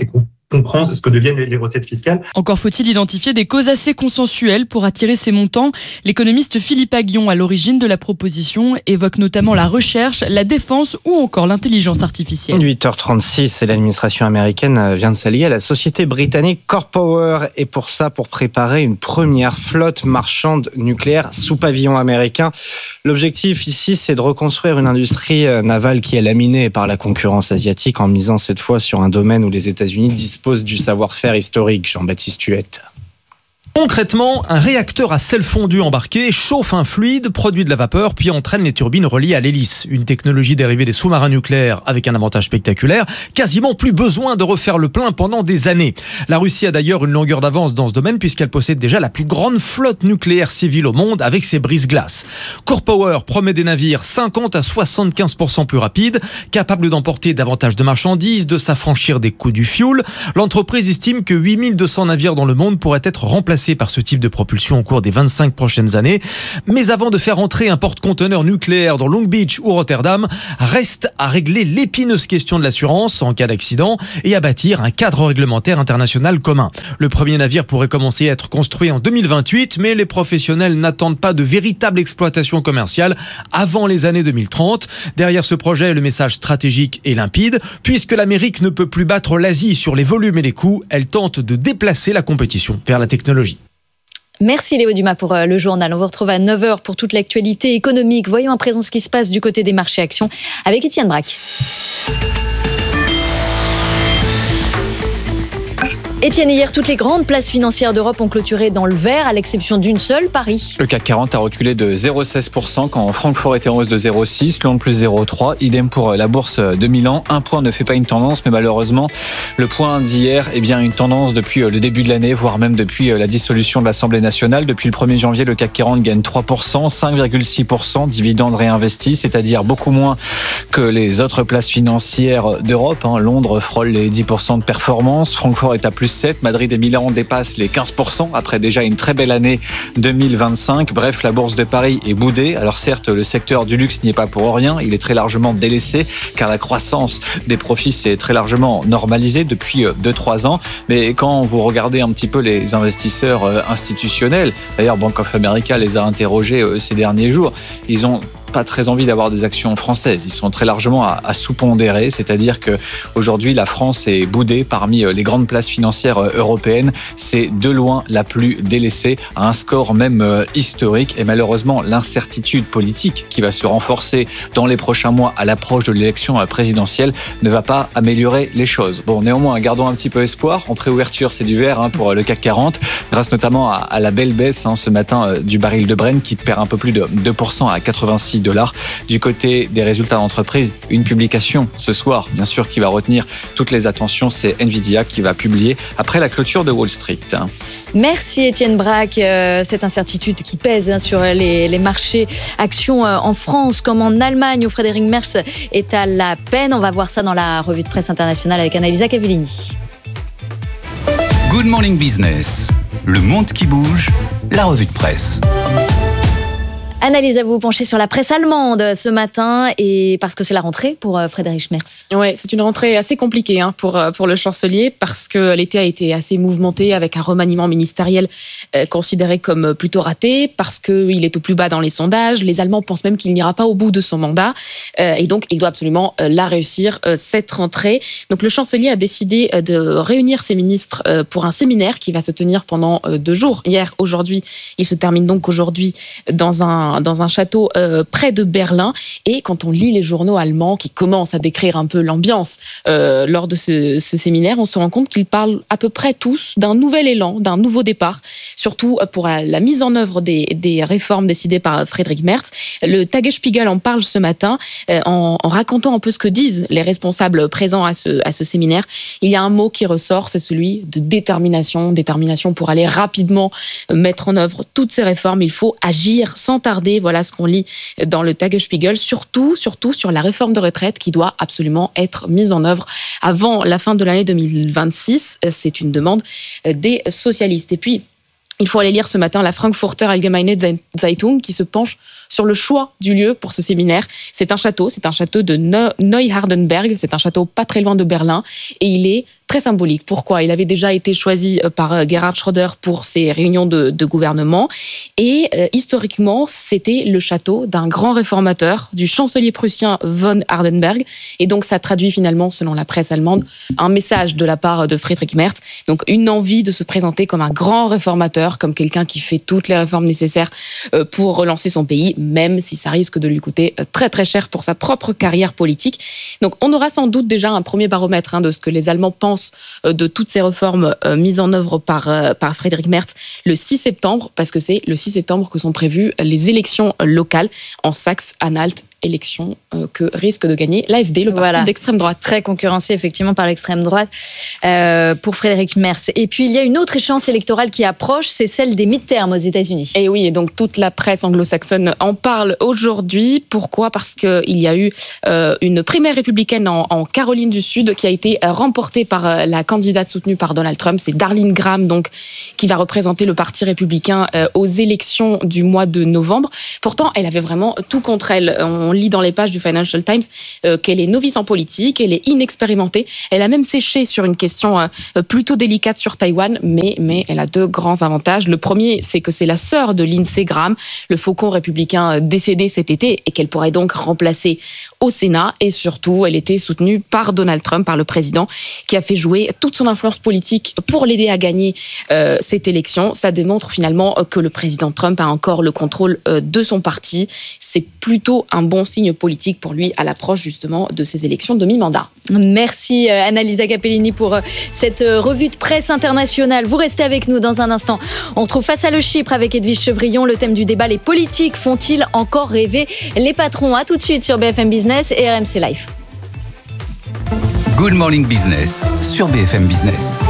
comprend ce que deviennent les recettes fiscales. Encore faut-il identifier des causes assez consensuelles pour attirer ces montants. L'économiste Philippe Aguillon, à l'origine de la proposition, évoque notamment la recherche, la défense ou encore l'intelligence artificielle. 8h36 et l'administration américaine vient de s'allier à la société britannique CorPower. Et pour préparer une première flotte marchande nucléaire sous pavillon américain. L'objectif ici, c'est de reconstruire une industrie navale qui est laminée par la concurrence asiatique en misant cette fois sur un domaine où les États-Unis disposent du savoir-faire historique. Jean-Baptiste Huette. Concrètement, un réacteur à sel fondu embarqué chauffe un fluide, produit de la vapeur, puis entraîne les turbines reliées à l'hélice. Une technologie dérivée des sous-marins nucléaires avec un avantage spectaculaire, quasiment plus besoin de refaire le plein pendant des années. La Russie a d'ailleurs une longueur d'avance dans ce domaine puisqu'elle possède déjà la plus grande flotte nucléaire civile au monde avec ses brise-glaces. CorPower promet des navires 50 à 75% plus rapides, capables d'emporter davantage de marchandises, de s'affranchir des coûts du fioul. L'entreprise estime que 8200 navires dans le monde pourraient être remplacés par ce type de propulsion au cours des 25 prochaines années. Mais avant de faire entrer un porte-conteneur nucléaire dans Long Beach ou Rotterdam, reste à régler l'épineuse question de l'assurance en cas d'accident et à bâtir un cadre réglementaire international commun. Le premier navire pourrait commencer à être construit en 2028, mais les professionnels n'attendent pas de véritable exploitation commerciale avant les années 2030. Derrière ce projet, le message stratégique est limpide. Puisque l'Amérique ne peut plus battre l'Asie sur les volumes et les coûts, elle tente de déplacer la compétition vers la technologie. Merci Léo Dumas pour le journal. On vous retrouve à 9h pour toute l'actualité économique. Voyons à présent ce qui se passe du côté des marchés actions avec Étienne Braque. Étienne, hier, toutes les grandes places financières d'Europe ont clôturé dans le vert, à l'exception d'une seule, Paris. Le CAC 40 a reculé de 0,16% quand Francfort était en hausse de 0,6%, Londres plus 0,3%. Idem pour la bourse de Milan. Un point ne fait pas une tendance, mais malheureusement, le point d'hier est bien une tendance depuis le début de l'année, voire même depuis la dissolution de l'Assemblée nationale. Depuis le 1er janvier, le CAC 40 gagne 3%, 5,6% dividendes réinvestis, c'est-à-dire beaucoup moins que les autres places financières d'Europe. Londres frôle les 10% de performance, Francfort est à plus 7, Madrid et Milan dépassent les 15% après déjà une très belle année 2025. Bref, la bourse de Paris est boudée. Alors certes, le secteur du luxe n'y est pas pour rien, il est très largement délaissé car la croissance des profits s'est très largement normalisée depuis 2-3 ans. Mais quand vous regardez un petit peu les investisseurs institutionnels, d'ailleurs Bank of America les a interrogés ces derniers jours, ils ont pas très envie d'avoir des actions françaises. Ils sont très largement à sous-pondérer, c'est-à-dire que aujourd'hui la France est boudée parmi les grandes places financières européennes. C'est de loin la plus délaissée, à un score même historique. Et malheureusement, l'incertitude politique qui va se renforcer dans les prochains mois à l'approche de l'élection présidentielle ne va pas améliorer les choses. Bon, néanmoins, gardons un petit peu espoir. En préouverture, c'est du vert pour le CAC 40, grâce notamment à la belle baisse ce matin du baril de Brent qui perd un peu plus de 2% à 86 $. Du côté des résultats d'entreprise, une publication ce soir, bien sûr, qui va retenir toutes les attentions, c'est Nvidia qui va publier après la clôture de Wall Street. Merci Étienne Braque. Cette incertitude qui pèse sur les marchés actions en France comme en Allemagne où Frédéric Merz est à la peine. On va voir ça dans la revue de presse internationale avec Annalisa Cavellini. Good Morning Business, le monde qui bouge, la revue de presse. Annalisa, vous vous penchez sur la presse allemande ce matin et parce que c'est la rentrée pour Frédéric Merz. Oui, c'est une rentrée assez compliquée pour le chancelier parce que l'été a été assez mouvementé avec un remaniement ministériel considéré comme plutôt raté parce qu'il est au plus bas dans les sondages. Les Allemands pensent même qu'il n'ira pas au bout de son mandat et donc il doit absolument la réussir cette rentrée. Donc le chancelier a décidé de réunir ses ministres pour un séminaire qui va se tenir pendant 2 jours. Hier, aujourd'hui, il se termine donc aujourd'hui dans un château près de Berlin. Et quand on lit les journaux allemands qui commencent à décrire un peu l'ambiance lors de ce séminaire, on se rend compte qu'ils parlent à peu près tous d'un nouvel élan, d'un nouveau départ, surtout pour la mise en œuvre des réformes décidées par Frédéric Merz. Le Tagesspiegel en parle ce matin en racontant un peu ce que disent les responsables présents à ce séminaire. Il y a un mot qui ressort, c'est celui de détermination. Détermination pour aller rapidement mettre en œuvre toutes ces réformes. Il faut agir sans tarder. Voilà ce qu'on lit dans le Tagesspiegel, surtout sur la réforme de retraite qui doit absolument être mise en œuvre avant la fin de l'année 2026. C'est une demande des socialistes. Et puis, il faut aller lire ce matin la Frankfurter Allgemeine Zeitung qui se penche sur le choix du lieu pour ce séminaire. C'est un château de Neuhardenberg, c'est un château pas très loin de Berlin et il est très symbolique. Pourquoi ? Il avait déjà été choisi par Gerhard Schröder pour ses réunions de gouvernement. Et historiquement, c'était le château d'un grand réformateur, du chancelier prussien von Hardenberg. Et donc, ça traduit finalement, selon la presse allemande, un message de la part de Friedrich Merz. Donc, une envie de se présenter comme un grand réformateur, comme quelqu'un qui fait toutes les réformes nécessaires pour relancer son pays, même si ça risque de lui coûter très très cher pour sa propre carrière politique. Donc, on aura sans doute déjà un premier baromètre de ce que les Allemands pensent de toutes ces réformes mises en œuvre par Friedrich Merz le 6 septembre, parce que c'est le 6 septembre que sont prévues les élections locales en Saxe-Anhalt. Élection que risque de gagner l'AfD, le parti d'extrême droite. Très concurrencé effectivement par l'extrême droite pour Friedrich Merz. Et puis il y a une autre échéance électorale qui approche, c'est celle des midterms aux États-Unis. Et oui, et donc toute la presse anglo-saxonne en parle aujourd'hui. Pourquoi ? Parce qu'il y a eu une primaire républicaine en Caroline du Sud qui a été remportée par la candidate soutenue par Donald Trump. C'est Darlene Graham, donc, qui va représenter le parti républicain aux élections du mois de novembre. Pourtant, elle avait vraiment tout contre elle. On lit dans les pages du Financial Times qu'elle est novice en politique, elle est inexpérimentée. Elle a même séché sur une question plutôt délicate sur Taïwan, mais elle a deux grands avantages. Le premier, c'est que c'est la sœur de Lindsey Graham, le faucon républicain décédé cet été, et qu'elle pourrait donc remplacer au Sénat. Et surtout, elle était soutenue par Donald Trump, par le président, qui a fait jouer toute son influence politique pour l'aider à gagner cette élection. Ça démontre finalement que le président Trump a encore le contrôle de son parti. C'est plutôt un bon signe politique pour lui à l'approche justement de ces élections de mi-mandat. Merci Annalisa Capellini pour cette revue de presse internationale. Vous restez avec nous dans un instant. On retrouve Face à le Chypre avec Edwige Chevrillon. Le thème du débat, les politiques font-ils encore rêver les patrons ? À tout de suite sur BFM Business et RMC Live. Good Morning Business sur BFM Business.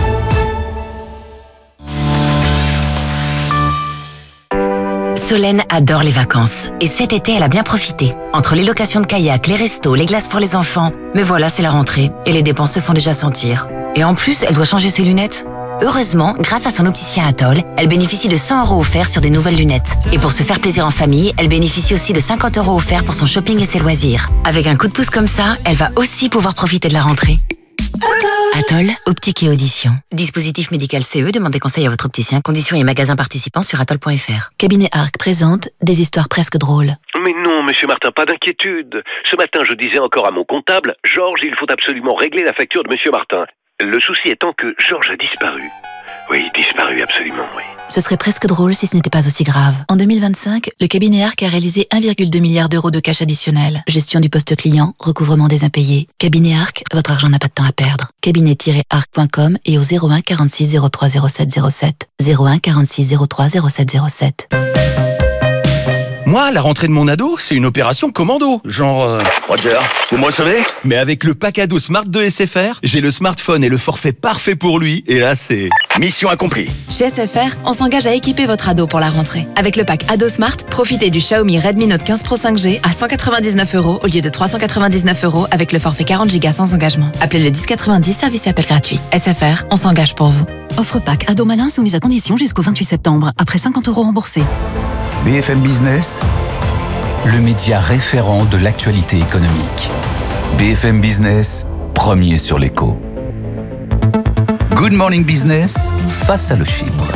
Solène adore les vacances. Et cet été, elle a bien profité. Entre les locations de kayak, les restos, les glaces pour les enfants. Mais voilà, c'est la rentrée. Et les dépenses se font déjà sentir. Et en plus, elle doit changer ses lunettes. Heureusement, grâce à son opticien Atoll, elle bénéficie de 100 € offerts sur des nouvelles lunettes. Et pour se faire plaisir en famille, elle bénéficie aussi de 50 € offerts pour son shopping et ses loisirs. Avec un coup de pouce comme ça, elle va aussi pouvoir profiter de la rentrée. Atoll, optique et audition. Dispositif médical CE, demandez conseil à votre opticien. Conditions et magasins participants sur atoll.fr. Cabinet Arc présente des histoires presque drôles. Mais non, monsieur Martin, pas d'inquiétude. Ce matin, je disais encore à mon comptable, Georges, il faut absolument régler la facture de monsieur Martin. Le souci étant que Georges a disparu. Oui, disparu, absolument, oui. Ce serait presque drôle si ce n'était pas aussi grave. En 2025, le cabinet Arc a réalisé 1,2 milliard d'euros de cash additionnel. Gestion du poste client, recouvrement des impayés. Cabinet Arc, votre argent n'a pas de temps à perdre. Cabinet-arc.com et au 01 46 03 07 07. 01 46 03 07 07. Moi, la rentrée de mon ado, c'est une opération commando. Genre... Roger, vous me recevez ? Mais avec le pack ado Smart de SFR, j'ai le smartphone et le forfait parfait pour lui. Et là, c'est... mission accomplie. Chez SFR, on s'engage à équiper votre ado pour la rentrée. Avec le pack Ado Smart, profitez du Xiaomi Redmi Note 15 Pro 5G à 199 € au lieu de 399 € avec le forfait 40 Go sans engagement. Appelez le 1090, service et appel gratuit. SFR, on s'engage pour vous. Offre pack ado malin soumise à condition jusqu'au 28 septembre, après 50 € remboursés. BFM Business, le média référent de l'actualité économique. BFM Business, premier sur l'écho. Good Morning Business, face à le Chypre.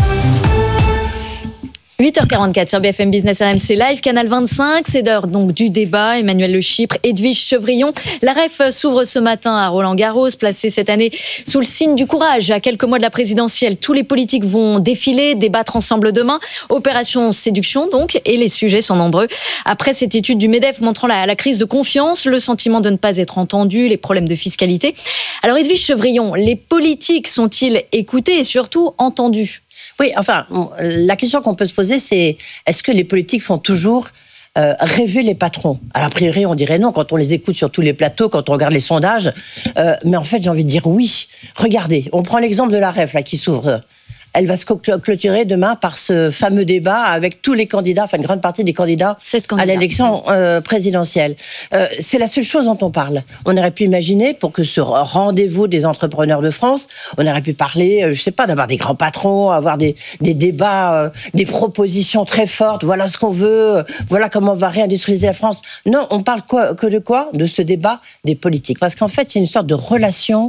8h44 sur BFM Business RMC Live, Canal 25, c'est l'heure donc du débat. Emmanuel Le Chypre, Edwige Chevrillon. La REF s'ouvre ce matin à Roland-Garros, placée cette année sous le signe du courage. À quelques mois de la présidentielle, tous les politiques vont défiler, débattre ensemble demain. Opération séduction donc, et les sujets sont nombreux. Après cette étude du MEDEF montrant la crise de confiance, le sentiment de ne pas être entendu, les problèmes de fiscalité. Alors Edwige Chevrillon, les politiques sont-ils écoutés et surtout entendus ? Oui, enfin, la question qu'on peut se poser, c'est est-ce que les politiques font toujours rêver les patrons ? Alors, a priori, on dirait non, quand on les écoute sur tous les plateaux, quand on regarde les sondages. Mais en fait, j'ai envie de dire oui. Regardez, on prend l'exemple de la REF là, qui s'ouvre. elle va se clôturer demain par ce fameux débat avec tous les candidats, enfin une grande partie des candidats à l'élection présidentielle. C'est la seule chose dont on parle. On aurait pu imaginer, pour que ce rendez-vous des entrepreneurs de France, on aurait pu parler, je sais pas, d'avoir des grands patrons, avoir des débats, des propositions très fortes. Voilà ce qu'on veut, voilà comment on va réindustrialiser la France. Non, on parle que de quoi ? De ce débat des politiques. Parce qu'en fait, c'est une sorte de relation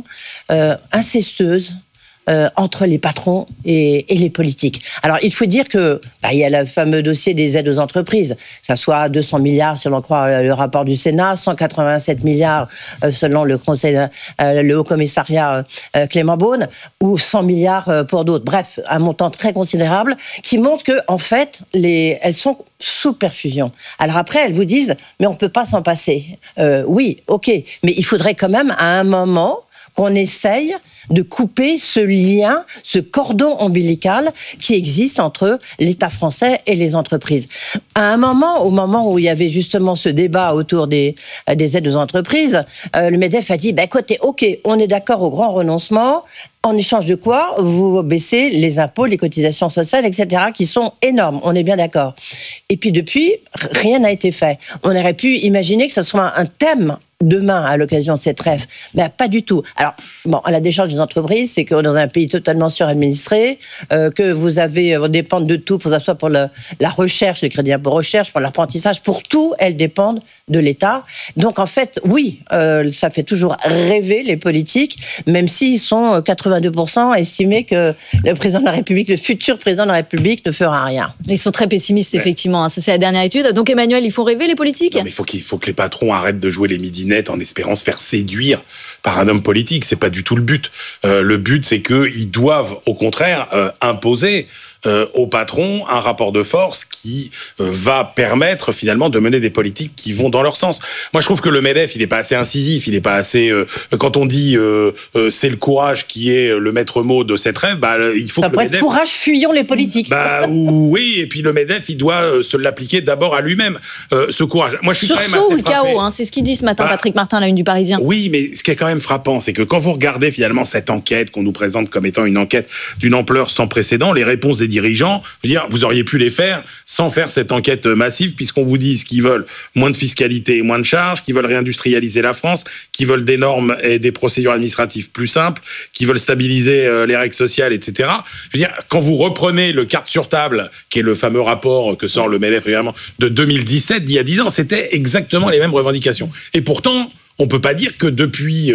incestueuse entre les patrons et les politiques. Alors, il faut dire que il y a le fameux dossier des aides aux entreprises. Ça soit 200 milliards, si l'on croit le rapport du Sénat, 187 milliards selon le Conseil, le Haut Commissariat Clément Beaune, ou 100 milliards pour d'autres. Bref, un montant très considérable qui montre que, en fait, elles sont sous perfusion. Alors après, elles vous disent, mais on peut pas s'en passer. Oui, ok, mais il faudrait quand même à un moment qu'on essaye de couper ce lien, ce cordon ombilical qui existe entre l'État français et les entreprises. À un moment, au moment où il y avait justement ce débat autour des aides aux entreprises, le MEDEF a dit, écoutez, ok, on est d'accord au grand renoncement, en échange de quoi vous baissez les impôts, les cotisations sociales, etc., qui sont énormes, on est bien d'accord. Et puis depuis, rien n'a été fait. On aurait pu imaginer que ce soit un thème demain, à l'occasion de cette trêve. Pas du tout. Alors, à la décharge des entreprises, c'est que dans un pays totalement suradministré, que vous dépendent de tout, que ce soit pour la recherche, le crédit impôt recherche, pour l'apprentissage, pour tout, elles dépendent de l'État. Donc, en fait, oui, ça fait toujours rêver les politiques, même s'ils sont 82% estimés que le président de la République, le futur président de la République ne fera rien. Ils sont très pessimistes, effectivement. Ça, c'est la dernière étude. Donc, Emmanuel, ils font rêver les politiques ? Non, mais il faut que les patrons arrêtent de jouer les midinettes en espérant se faire séduire par un homme politique. C'est pas du tout le but. Le but, c'est qu'ils doivent, au contraire, imposer au patron un rapport de force qui va permettre finalement de mener des politiques qui vont dans leur sens. Moi, je trouve que le MEDEF, il est pas assez incisif, il est pas assez... quand on dit c'est le courage qui est le maître mot de cette rêve, il faut ça que le MEDEF... courage, fuyons les politiques. Oui, et puis le MEDEF, il doit se l'appliquer d'abord à lui-même, ce courage. Moi, je suis quand même assez ou le frappé. chaos, c'est ce qu'il dit ce matin Patrick Martin à la une du Parisien. Oui, mais ce qui est quand même frappant, c'est que quand vous regardez finalement cette enquête qu'on nous présente comme étant une enquête d'une ampleur sans précédent, les réponses des dirigeants, vous auriez pu les faire sans faire cette enquête massive, puisqu'on vous dit qu'ils veulent moins de fiscalité et moins de charges, qu'ils veulent réindustrialiser la France, qu'ils veulent des normes et des procédures administratives plus simples, qu'ils veulent stabiliser les règles sociales, etc. Je veux dire, quand vous reprenez le carte sur table, qui est le fameux rapport que sort le MEDEF régulièrement, de 2017, d'il y a 10 ans, c'était exactement les mêmes revendications. Et pourtant, on peut pas dire que depuis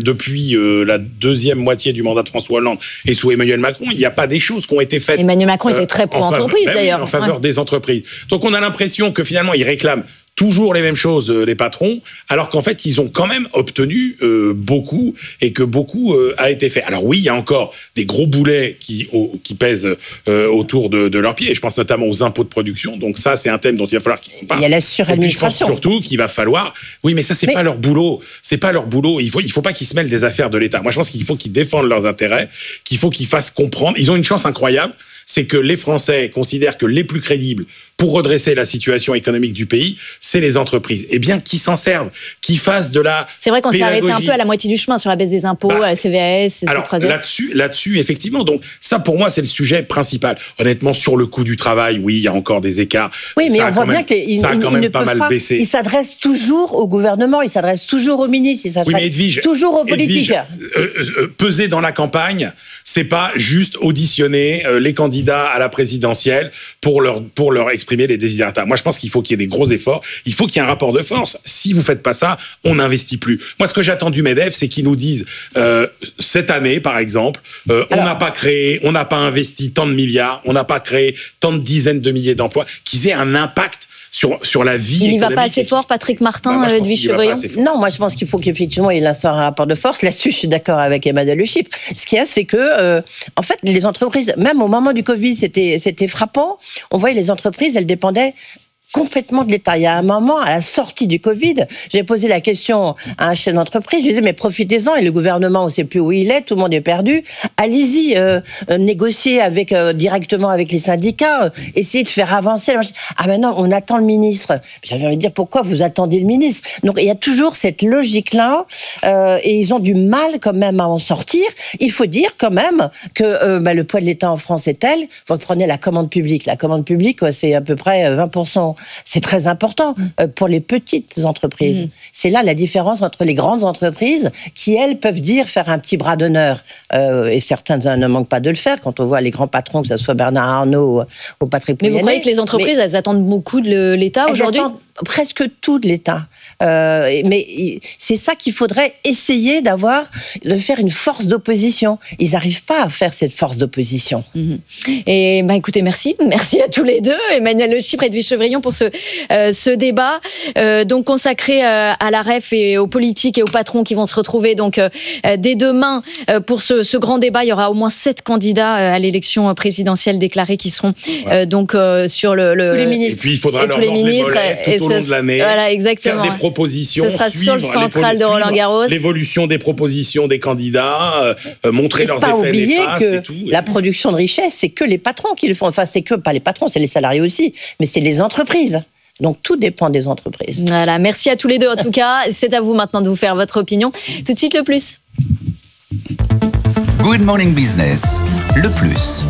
la deuxième moitié du mandat de François Hollande et sous Emmanuel Macron, il n'y a pas des choses qui ont été faites. Emmanuel Macron était très pro-entreprise, d'ailleurs. En faveur des entreprises. Donc on a l'impression que finalement, ils réclament toujours les mêmes choses, les patrons, alors qu'en fait, ils ont quand même obtenu beaucoup et que beaucoup a été fait. Alors oui, il y a encore des gros boulets qui pèsent autour de leurs pieds. Et je pense notamment aux impôts de production. Donc ça, c'est un thème dont il va falloir qu'ils s'en parlent. Il y a la suradministration. Et puis je pense surtout qu'il va falloir... Oui, mais ça, c'est pas leur boulot. C'est pas leur boulot. Il faut pas qu'ils se mêlent des affaires de l'État. Moi, je pense qu'il faut qu'ils défendent leurs intérêts, qu'il faut qu'ils fassent comprendre. Ils ont une chance incroyable. C'est que les Français considèrent que les plus crédibles pour redresser la situation économique du pays, c'est les entreprises. Eh bien, qui s'en servent, qui fassent de la C'est vrai qu'on s'est pédagogie. arrêté un peu à la moitié du chemin sur la baisse des impôts, à la CVAS, alors, C3S. là-dessus, effectivement. Donc, ça, pour moi, c'est le sujet principal. Honnêtement, sur le coût du travail, oui, il y a encore des écarts. Oui, mais on voit bien ça a quand même pas mal baissé. Ils s'adressent toujours au gouvernement, ils s'adressent toujours aux ministres, ils s'adressent toujours aux politiques. Peser dans la campagne, c'est pas juste auditionner les candidats à la présidentielle pour leur exprimer les desiderata. Moi, je pense qu'il faut qu'il y ait des gros efforts. Il faut qu'il y ait un rapport de force. Si vous faites pas ça, on n'investit plus. Moi, ce que j'attends du MEDEF, c'est qu'ils nous disent cette année, par exemple, on n'a pas investi tant de milliards, on n'a pas créé tant de dizaines de milliers d'emplois, qu'ils aient un impact sur la vie économique. Il n'y va pas assez fort, Patrick Martin, Edwige Chevrillon? Non, moi je pense qu'il faut qu'effectivement il instaure un rapport de force. Là-dessus, je suis d'accord avec Emmanuel Le Chypre. Ce qu'il y a, c'est que, en fait, les entreprises, même au moment du Covid, c'était frappant. On voyait les entreprises, elles dépendaient complètement de l'État. Il y a un moment, à la sortie du Covid, j'ai posé la question à un chef d'entreprise, je disais, mais profitez-en, et le gouvernement, on ne sait plus où il est, tout le monde est perdu, allez-y, négocier directement avec les syndicats, essayez de faire avancer. Ah ben non, on attend le ministre. J'avais envie de dire, pourquoi vous attendez le ministre? Donc il y a toujours cette logique-là, et ils ont du mal quand même à en sortir. Il faut dire quand même que le poids de l'État en France est tel, vous prenez la commande publique. La commande publique, c'est à peu près 20%. C'est très important pour les petites entreprises. C'est là la différence entre les grandes entreprises qui, elles, peuvent faire un petit bras d'honneur. Et certains ne manquent pas de le faire quand on voit les grands patrons, que ce soit Bernard Arnault ou Patrick Pouyanné. Mais vous croyez que les entreprises, elles attendent beaucoup de l'État aujourd'hui ? Presque tout de l'État. Mais c'est ça qu'il faudrait essayer de faire une force d'opposition. Ils n'arrivent pas à faire cette force d'opposition. Et écoutez, merci à tous les deux, Emmanuel Le Chypre et Edwige Chevrillon, pour ce débat donc consacré à la REF et aux politiques et aux patrons qui vont se retrouver donc dès demain pour ce grand débat. Il y aura au moins 7 candidats à l'élection présidentielle déclarés qui seront donc sur le tous les ministres. Et puis il faudra leur mordre les mollets tout au long de l'année. Voilà, exactement. Faire des propositions. Ce sera sur le central de Roland-Garros. L'évolution des propositions des candidats, montrer leurs effets néfastes et tout. La production de richesse, c'est que les patrons qui le font. Enfin, c'est que pas les patrons, c'est les salariés aussi, mais c'est les entreprises. Donc tout dépend des entreprises. Voilà, merci à tous les deux en tout cas. C'est à vous maintenant de vous faire votre opinion. Tout de suite le plus. Good Morning Business, le plus.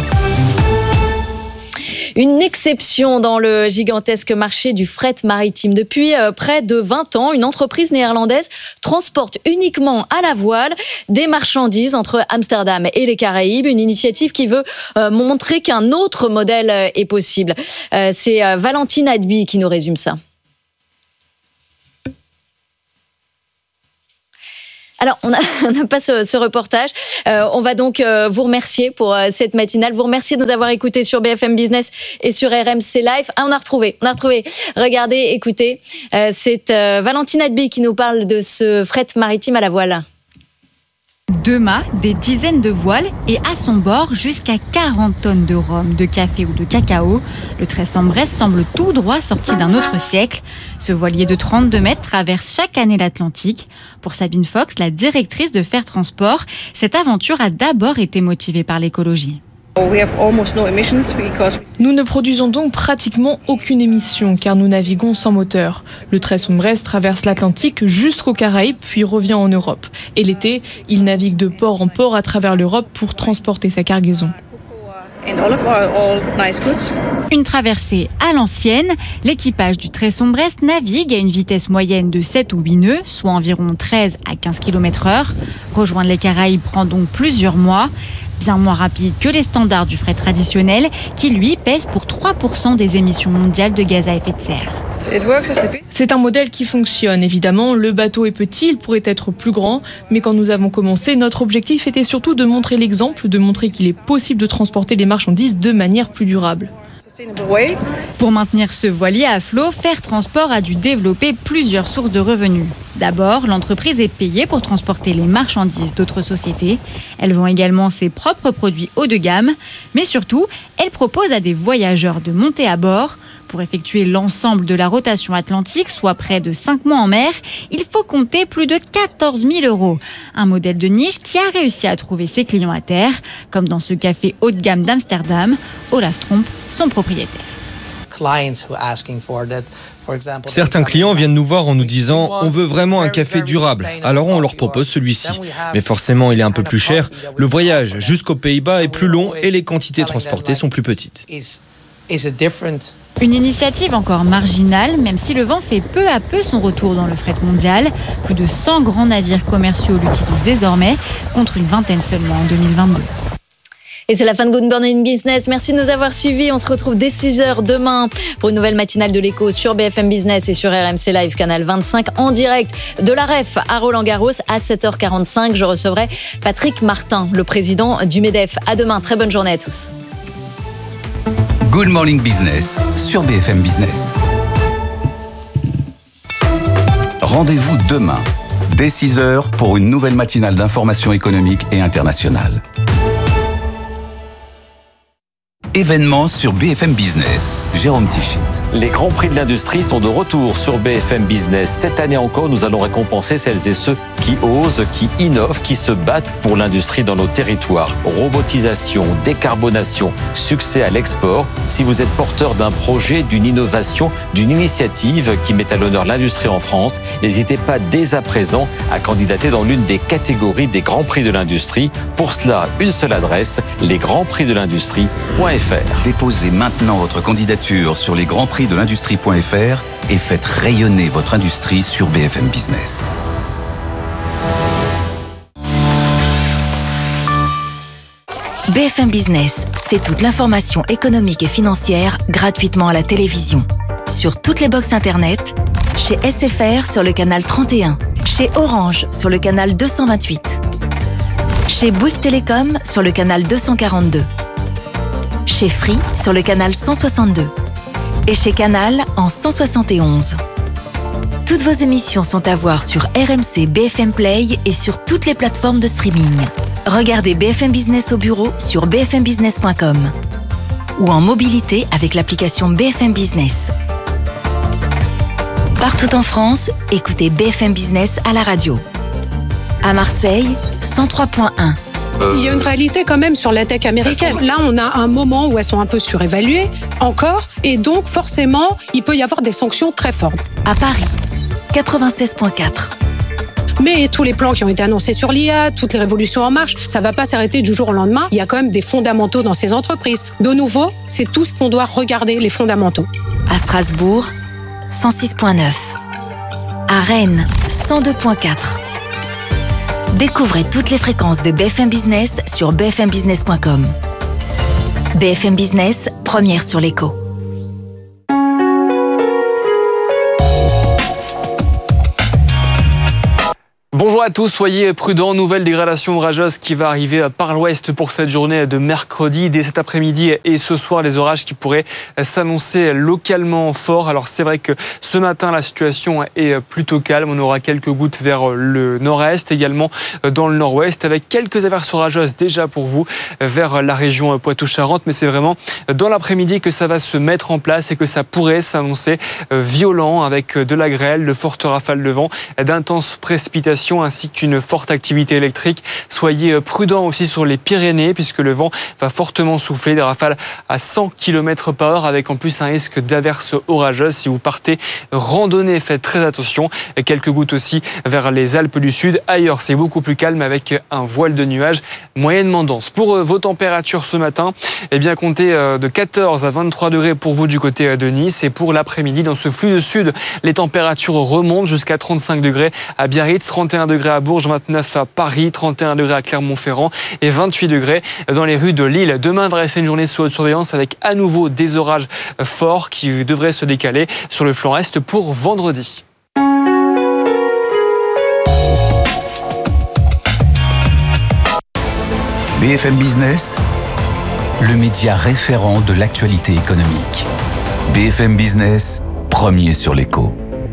Une exception dans le gigantesque marché du fret maritime. Depuis près de 20 ans, une entreprise néerlandaise transporte uniquement à la voile des marchandises entre Amsterdam et les Caraïbes. Une initiative qui veut montrer qu'un autre modèle est possible. C'est Valentine Hadby qui nous résume ça. Alors, on n'a pas ce reportage. On va donc vous remercier pour cette matinale. Vous remercier de nous avoir écoutés sur BFM Business et sur RMC Live. Ah, on a retrouvé. Regardez, écoutez. C'est Valentine Hadby qui nous parle de ce fret maritime à la voile. 2 mâts, des dizaines de voiles et à son bord jusqu'à 40 tonnes de rhum, de café ou de cacao. Le Tress-en-Bresse semble tout droit sorti d'un autre siècle. Ce voilier de 32 mètres traverse chaque année l'Atlantique. Pour Sabine Fox, la directrice de Fair Transport, cette aventure a d'abord été motivée par l'écologie. Nous ne produisons donc pratiquement aucune émission car nous naviguons sans moteur. Le Tress-en-Bresse traverse l'Atlantique jusqu'aux Caraïbes puis revient en Europe. Et l'été, il navigue de port en port à travers l'Europe pour transporter sa cargaison. Une traversée à l'ancienne, l'équipage du Tress-en-Bresse navigue à une vitesse moyenne de 7 ou 8 nœuds, soit environ 13 à 15 km/h. Rejoindre les Caraïbes prend donc plusieurs mois. Bien moins rapide que les standards du fret traditionnel, qui lui pèse pour 3% des émissions mondiales de gaz à effet de serre. C'est un modèle qui fonctionne, évidemment. Le bateau est petit, il pourrait être plus grand, mais quand nous avons commencé, notre objectif était surtout de montrer l'exemple, de montrer qu'il est possible de transporter les marchandises de manière plus durable. Pour maintenir ce voilier à flot, Fair Transport a dû développer plusieurs sources de revenus. D'abord, l'entreprise est payée pour transporter les marchandises d'autres sociétés. Elle vend également ses propres produits haut de gamme. Mais surtout, elle propose à des voyageurs de monter à bord. Pour effectuer l'ensemble de la rotation atlantique, soit près de 5 mois en mer, il faut compter plus de 14 000 €. Un modèle de niche qui a réussi à trouver ses clients à terre, comme dans ce café haut de gamme d'Amsterdam, Olaf Tromp, son propriétaire. Certains clients viennent nous voir en nous disant « On veut vraiment un café durable ». Alors on leur propose celui-ci. Mais forcément, il est un peu plus cher. Le voyage jusqu'aux Pays-Bas est plus long et les quantités transportées sont plus petites. Une initiative encore marginale, même si le vent fait peu à peu son retour dans le fret mondial. Plus de 100 grands navires commerciaux l'utilisent désormais, contre une vingtaine seulement en 2022. Et c'est la fin de Good Morning Business. Merci de nous avoir suivis. On se retrouve dès 6h demain pour une nouvelle matinale de l'Écho sur BFM Business et sur RMC Live, canal 25, en direct de la REF à Roland-Garros à 7h45. Je recevrai Patrick Martin, le président du MEDEF. À demain. Très bonne journée à tous. Good Morning Business sur BFM Business. Rendez-vous demain, dès 6h, pour une nouvelle matinale d'information économique et internationale. Événements sur BFM Business. Jérôme Tichit. Les grands prix de l'industrie sont de retour sur BFM Business. Cette année encore, nous allons récompenser celles et ceux qui osent, qui innovent, qui se battent pour l'industrie dans nos territoires. Robotisation, décarbonation, succès à l'export. Si vous êtes porteur d'un projet, d'une innovation, d'une initiative qui met à l'honneur l'industrie en France, n'hésitez pas dès à présent à candidater dans l'une des catégories des grands prix de l'industrie. Pour cela, une seule adresse, lesgrandsprixdelindustrie.fr. Déposez maintenant votre candidature sur lesgrandsprixdelindustrie.fr et faites rayonner votre industrie sur BFM Business. BFM Business, c'est toute l'information économique et financière gratuitement à la télévision. Sur toutes les box internet, chez SFR sur le canal 31, chez Orange sur le canal 228, chez Bouygues Télécom sur le canal 242, chez Free sur le canal 162 et chez Canal en 171. Toutes vos émissions sont à voir sur RMC BFM Play et sur toutes les plateformes de streaming. Regardez BFM Business au bureau sur bfmbusiness.com ou en mobilité avec l'application BFM Business. Partout en France, écoutez BFM Business à la radio. À Marseille, 103.1. Il y a une réalité quand même sur la tech américaine. Là, on a un moment où elles sont un peu surévaluées, encore, et donc forcément, il peut y avoir des sanctions très fortes. À Paris, 96.4. Mais tous les plans qui ont été annoncés sur l'IA, toutes les révolutions en marche, ça ne va pas s'arrêter du jour au lendemain. Il y a quand même des fondamentaux dans ces entreprises. De nouveau, c'est tout ce qu'on doit regarder, les fondamentaux. À Strasbourg, 106.9. À Rennes, 102.4. Découvrez toutes les fréquences de BFM Business sur bfmbusiness.com. BFM Business, première sur l'écho. Bonjour à tous, soyez prudents. Nouvelle dégradation orageuse qui va arriver par l'ouest pour cette journée de mercredi. Dès cet après-midi et ce soir, les orages qui pourraient s'annoncer localement forts. Alors c'est vrai que ce matin, la situation est plutôt calme. On aura quelques gouttes vers le nord-est, également dans le nord-ouest, avec quelques averses orageuses déjà pour vous vers la région Poitou-Charentes. Mais c'est vraiment dans l'après-midi que ça va se mettre en place et que ça pourrait s'annoncer violent avec de la grêle, de fortes rafales de vent, d'intenses précipitations ainsi qu'une forte activité électrique. Soyez prudents aussi sur les Pyrénées puisque le vent va fortement souffler, des rafales à 100 km/h avec en plus un risque d'averses orageuses. Si vous partez randonner, faites très attention. Et quelques gouttes aussi vers les Alpes du Sud. Ailleurs, c'est beaucoup plus calme avec un voile de nuages moyennement dense. Pour vos températures ce matin, eh bien comptez de 14 à 23 degrés pour vous du côté de Nice. Et pour l'après-midi, dans ce flux de sud, les températures remontent jusqu'à 35 degrés à Biarritz, 31 degrés à Bourges, 29 à Paris, 31 degrés à Clermont-Ferrand et 28 degrés dans les rues de Lille. Demain va rester une journée sous haute surveillance avec à nouveau des orages forts qui devraient se décaler sur le flanc est pour vendredi. BFM Business, le média référent de l'actualité économique. BFM Business, premier sur l'écho.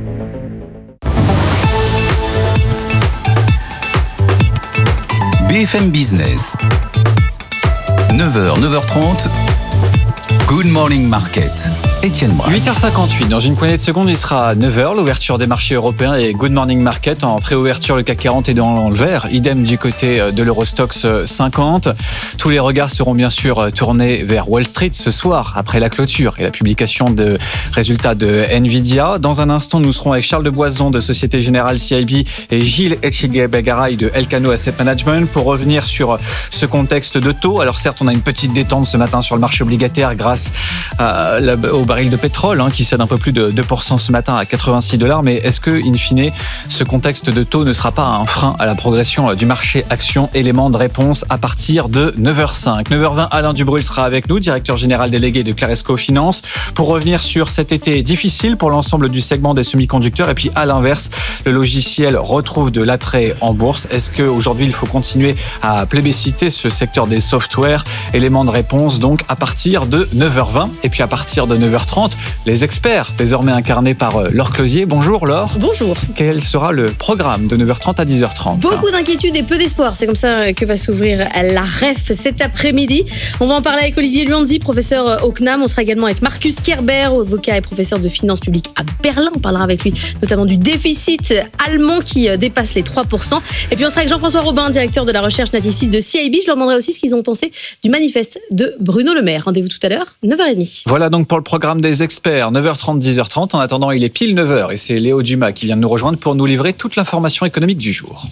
BFM Business, 9h, 9h30, Good Morning Market. Étienne Brun. 8h58, dans une poignée de secondes, il sera 9h, l'ouverture des marchés européens et Good Morning Market. En pré-ouverture, le CAC 40 est dans le vert, idem du côté de l'Eurostoxx 50. Tous les regards seront bien sûr tournés vers Wall Street ce soir, après la clôture et la publication de résultats de Nvidia. Dans un instant, nous serons avec Charles de Boison de Société Générale CIB et Gilles Etchegaray de Elcano Asset Management pour revenir sur ce contexte de taux. Alors certes, on a une petite détente ce matin sur le marché obligataire grâce au baril de pétrole qui cède un peu plus de 2% ce matin à $86. Mais est-ce que, in fine, ce contexte de taux ne sera pas un frein à la progression du marché action? Élément de réponse à partir de 9h05. 9h20, Alain Dubrul sera avec nous, directeur général délégué de Claresco Finance, pour revenir sur cet été difficile pour l'ensemble du segment des semi-conducteurs. Et puis, à l'inverse, le logiciel retrouve de l'attrait en bourse. Est-ce qu'aujourd'hui, il faut continuer à plébisciter ce secteur des softwares? Élément de réponse, donc, à partir de 9h. 9h20. Et puis à partir de 9h30, les experts, désormais incarnés par Laure Closier. Bonjour Laure. Bonjour. Quel sera le programme de 9h30 à 10h30 ? Beaucoup d'inquiétudes et peu d'espoir. C'est comme ça que va s'ouvrir la REF cet après-midi. On va en parler avec Olivier Luanzi, professeur au CNAM. On sera également avec Marcus Kerber, avocat et professeur de finances publiques à Berlin. On parlera avec lui notamment du déficit allemand qui dépasse les 3%. Et puis on sera avec Jean-François Robin, directeur de la recherche Natixis de CIB. Je leur demanderai aussi ce qu'ils ont pensé du manifeste de Bruno Le Maire. Rendez-vous tout à l'heure, 9h30. Voilà donc pour le programme des experts, 9h30, 10h30. En attendant, il est pile 9h et c'est Léo Dumas qui vient de nous rejoindre pour nous livrer toute l'information économique du jour.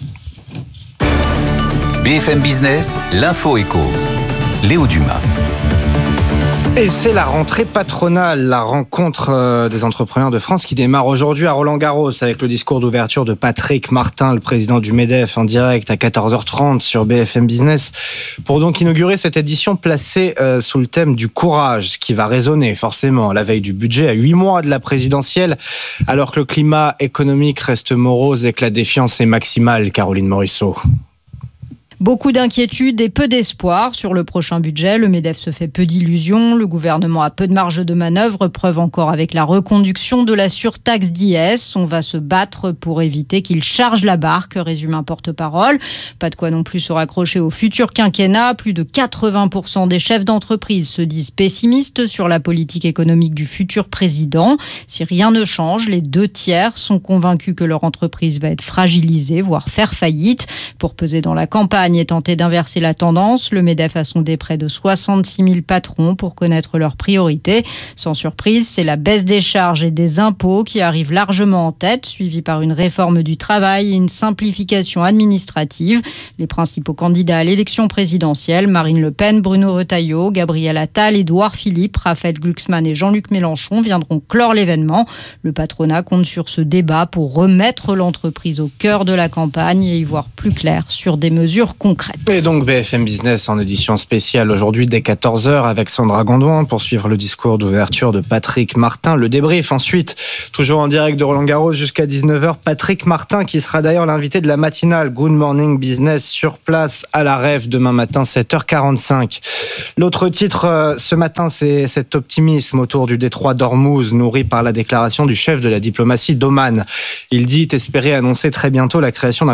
BFM Business, l'info éco. Léo Dumas. Et c'est la rentrée patronale, la rencontre des entrepreneurs de France qui démarre aujourd'hui à Roland-Garros avec le discours d'ouverture de Patrick Martin, le président du MEDEF, en direct à 14h30 sur BFM Business, pour donc inaugurer cette édition placée sous le thème du courage, ce qui va résonner forcément à la veille du budget, à 8 mois de la présidentielle, alors que le climat économique reste morose et que la défiance est maximale. Caroline Morisseau. Beaucoup d'inquiétudes et peu d'espoir sur le prochain budget. Le MEDEF se fait peu d'illusions. Le gouvernement a peu de marge de manœuvre, preuve encore avec la reconduction de la surtaxe d'IS. On va se battre pour éviter qu'il charge la barque, résume un porte-parole. Pas de quoi non plus se raccrocher au futur quinquennat. Plus de 80% des chefs d'entreprise se disent pessimistes sur la politique économique du futur président. Si rien ne change, les 2/3 sont convaincus que leur entreprise va être fragilisée, voire faire faillite. Pour peser dans la campagne et tenter d'inverser la tendance, le MEDEF a sondé près de 66 000 patrons pour connaître leurs priorités. Sans surprise, c'est la baisse des charges et des impôts qui arrive largement en tête, suivie par une réforme du travail et une simplification administrative. Les principaux candidats à l'élection présidentielle, Marine Le Pen, Bruno Retailleau, Gabriel Attal, Édouard Philippe, Raphaël Glucksmann et Jean-Luc Mélenchon viendront clore l'événement. Le patronat compte sur ce débat pour remettre l'entreprise au cœur de la campagne et y voir plus clair sur des mesures concrètes. Et donc BFM Business en édition spéciale aujourd'hui dès 14h avec Sandra Gondouin pour suivre le discours d'ouverture de Patrick Martin. Le débrief ensuite, toujours en direct de Roland-Garros jusqu'à 19h. Patrick Martin qui sera d'ailleurs l'invité de la matinale Good Morning Business sur place à la REF demain matin 7h45. L'autre titre ce matin, c'est cet optimisme autour du détroit d'Ormuz nourri par la déclaration du chef de la diplomatie d'Oman. Il dit espérer annoncer très bientôt la création d'un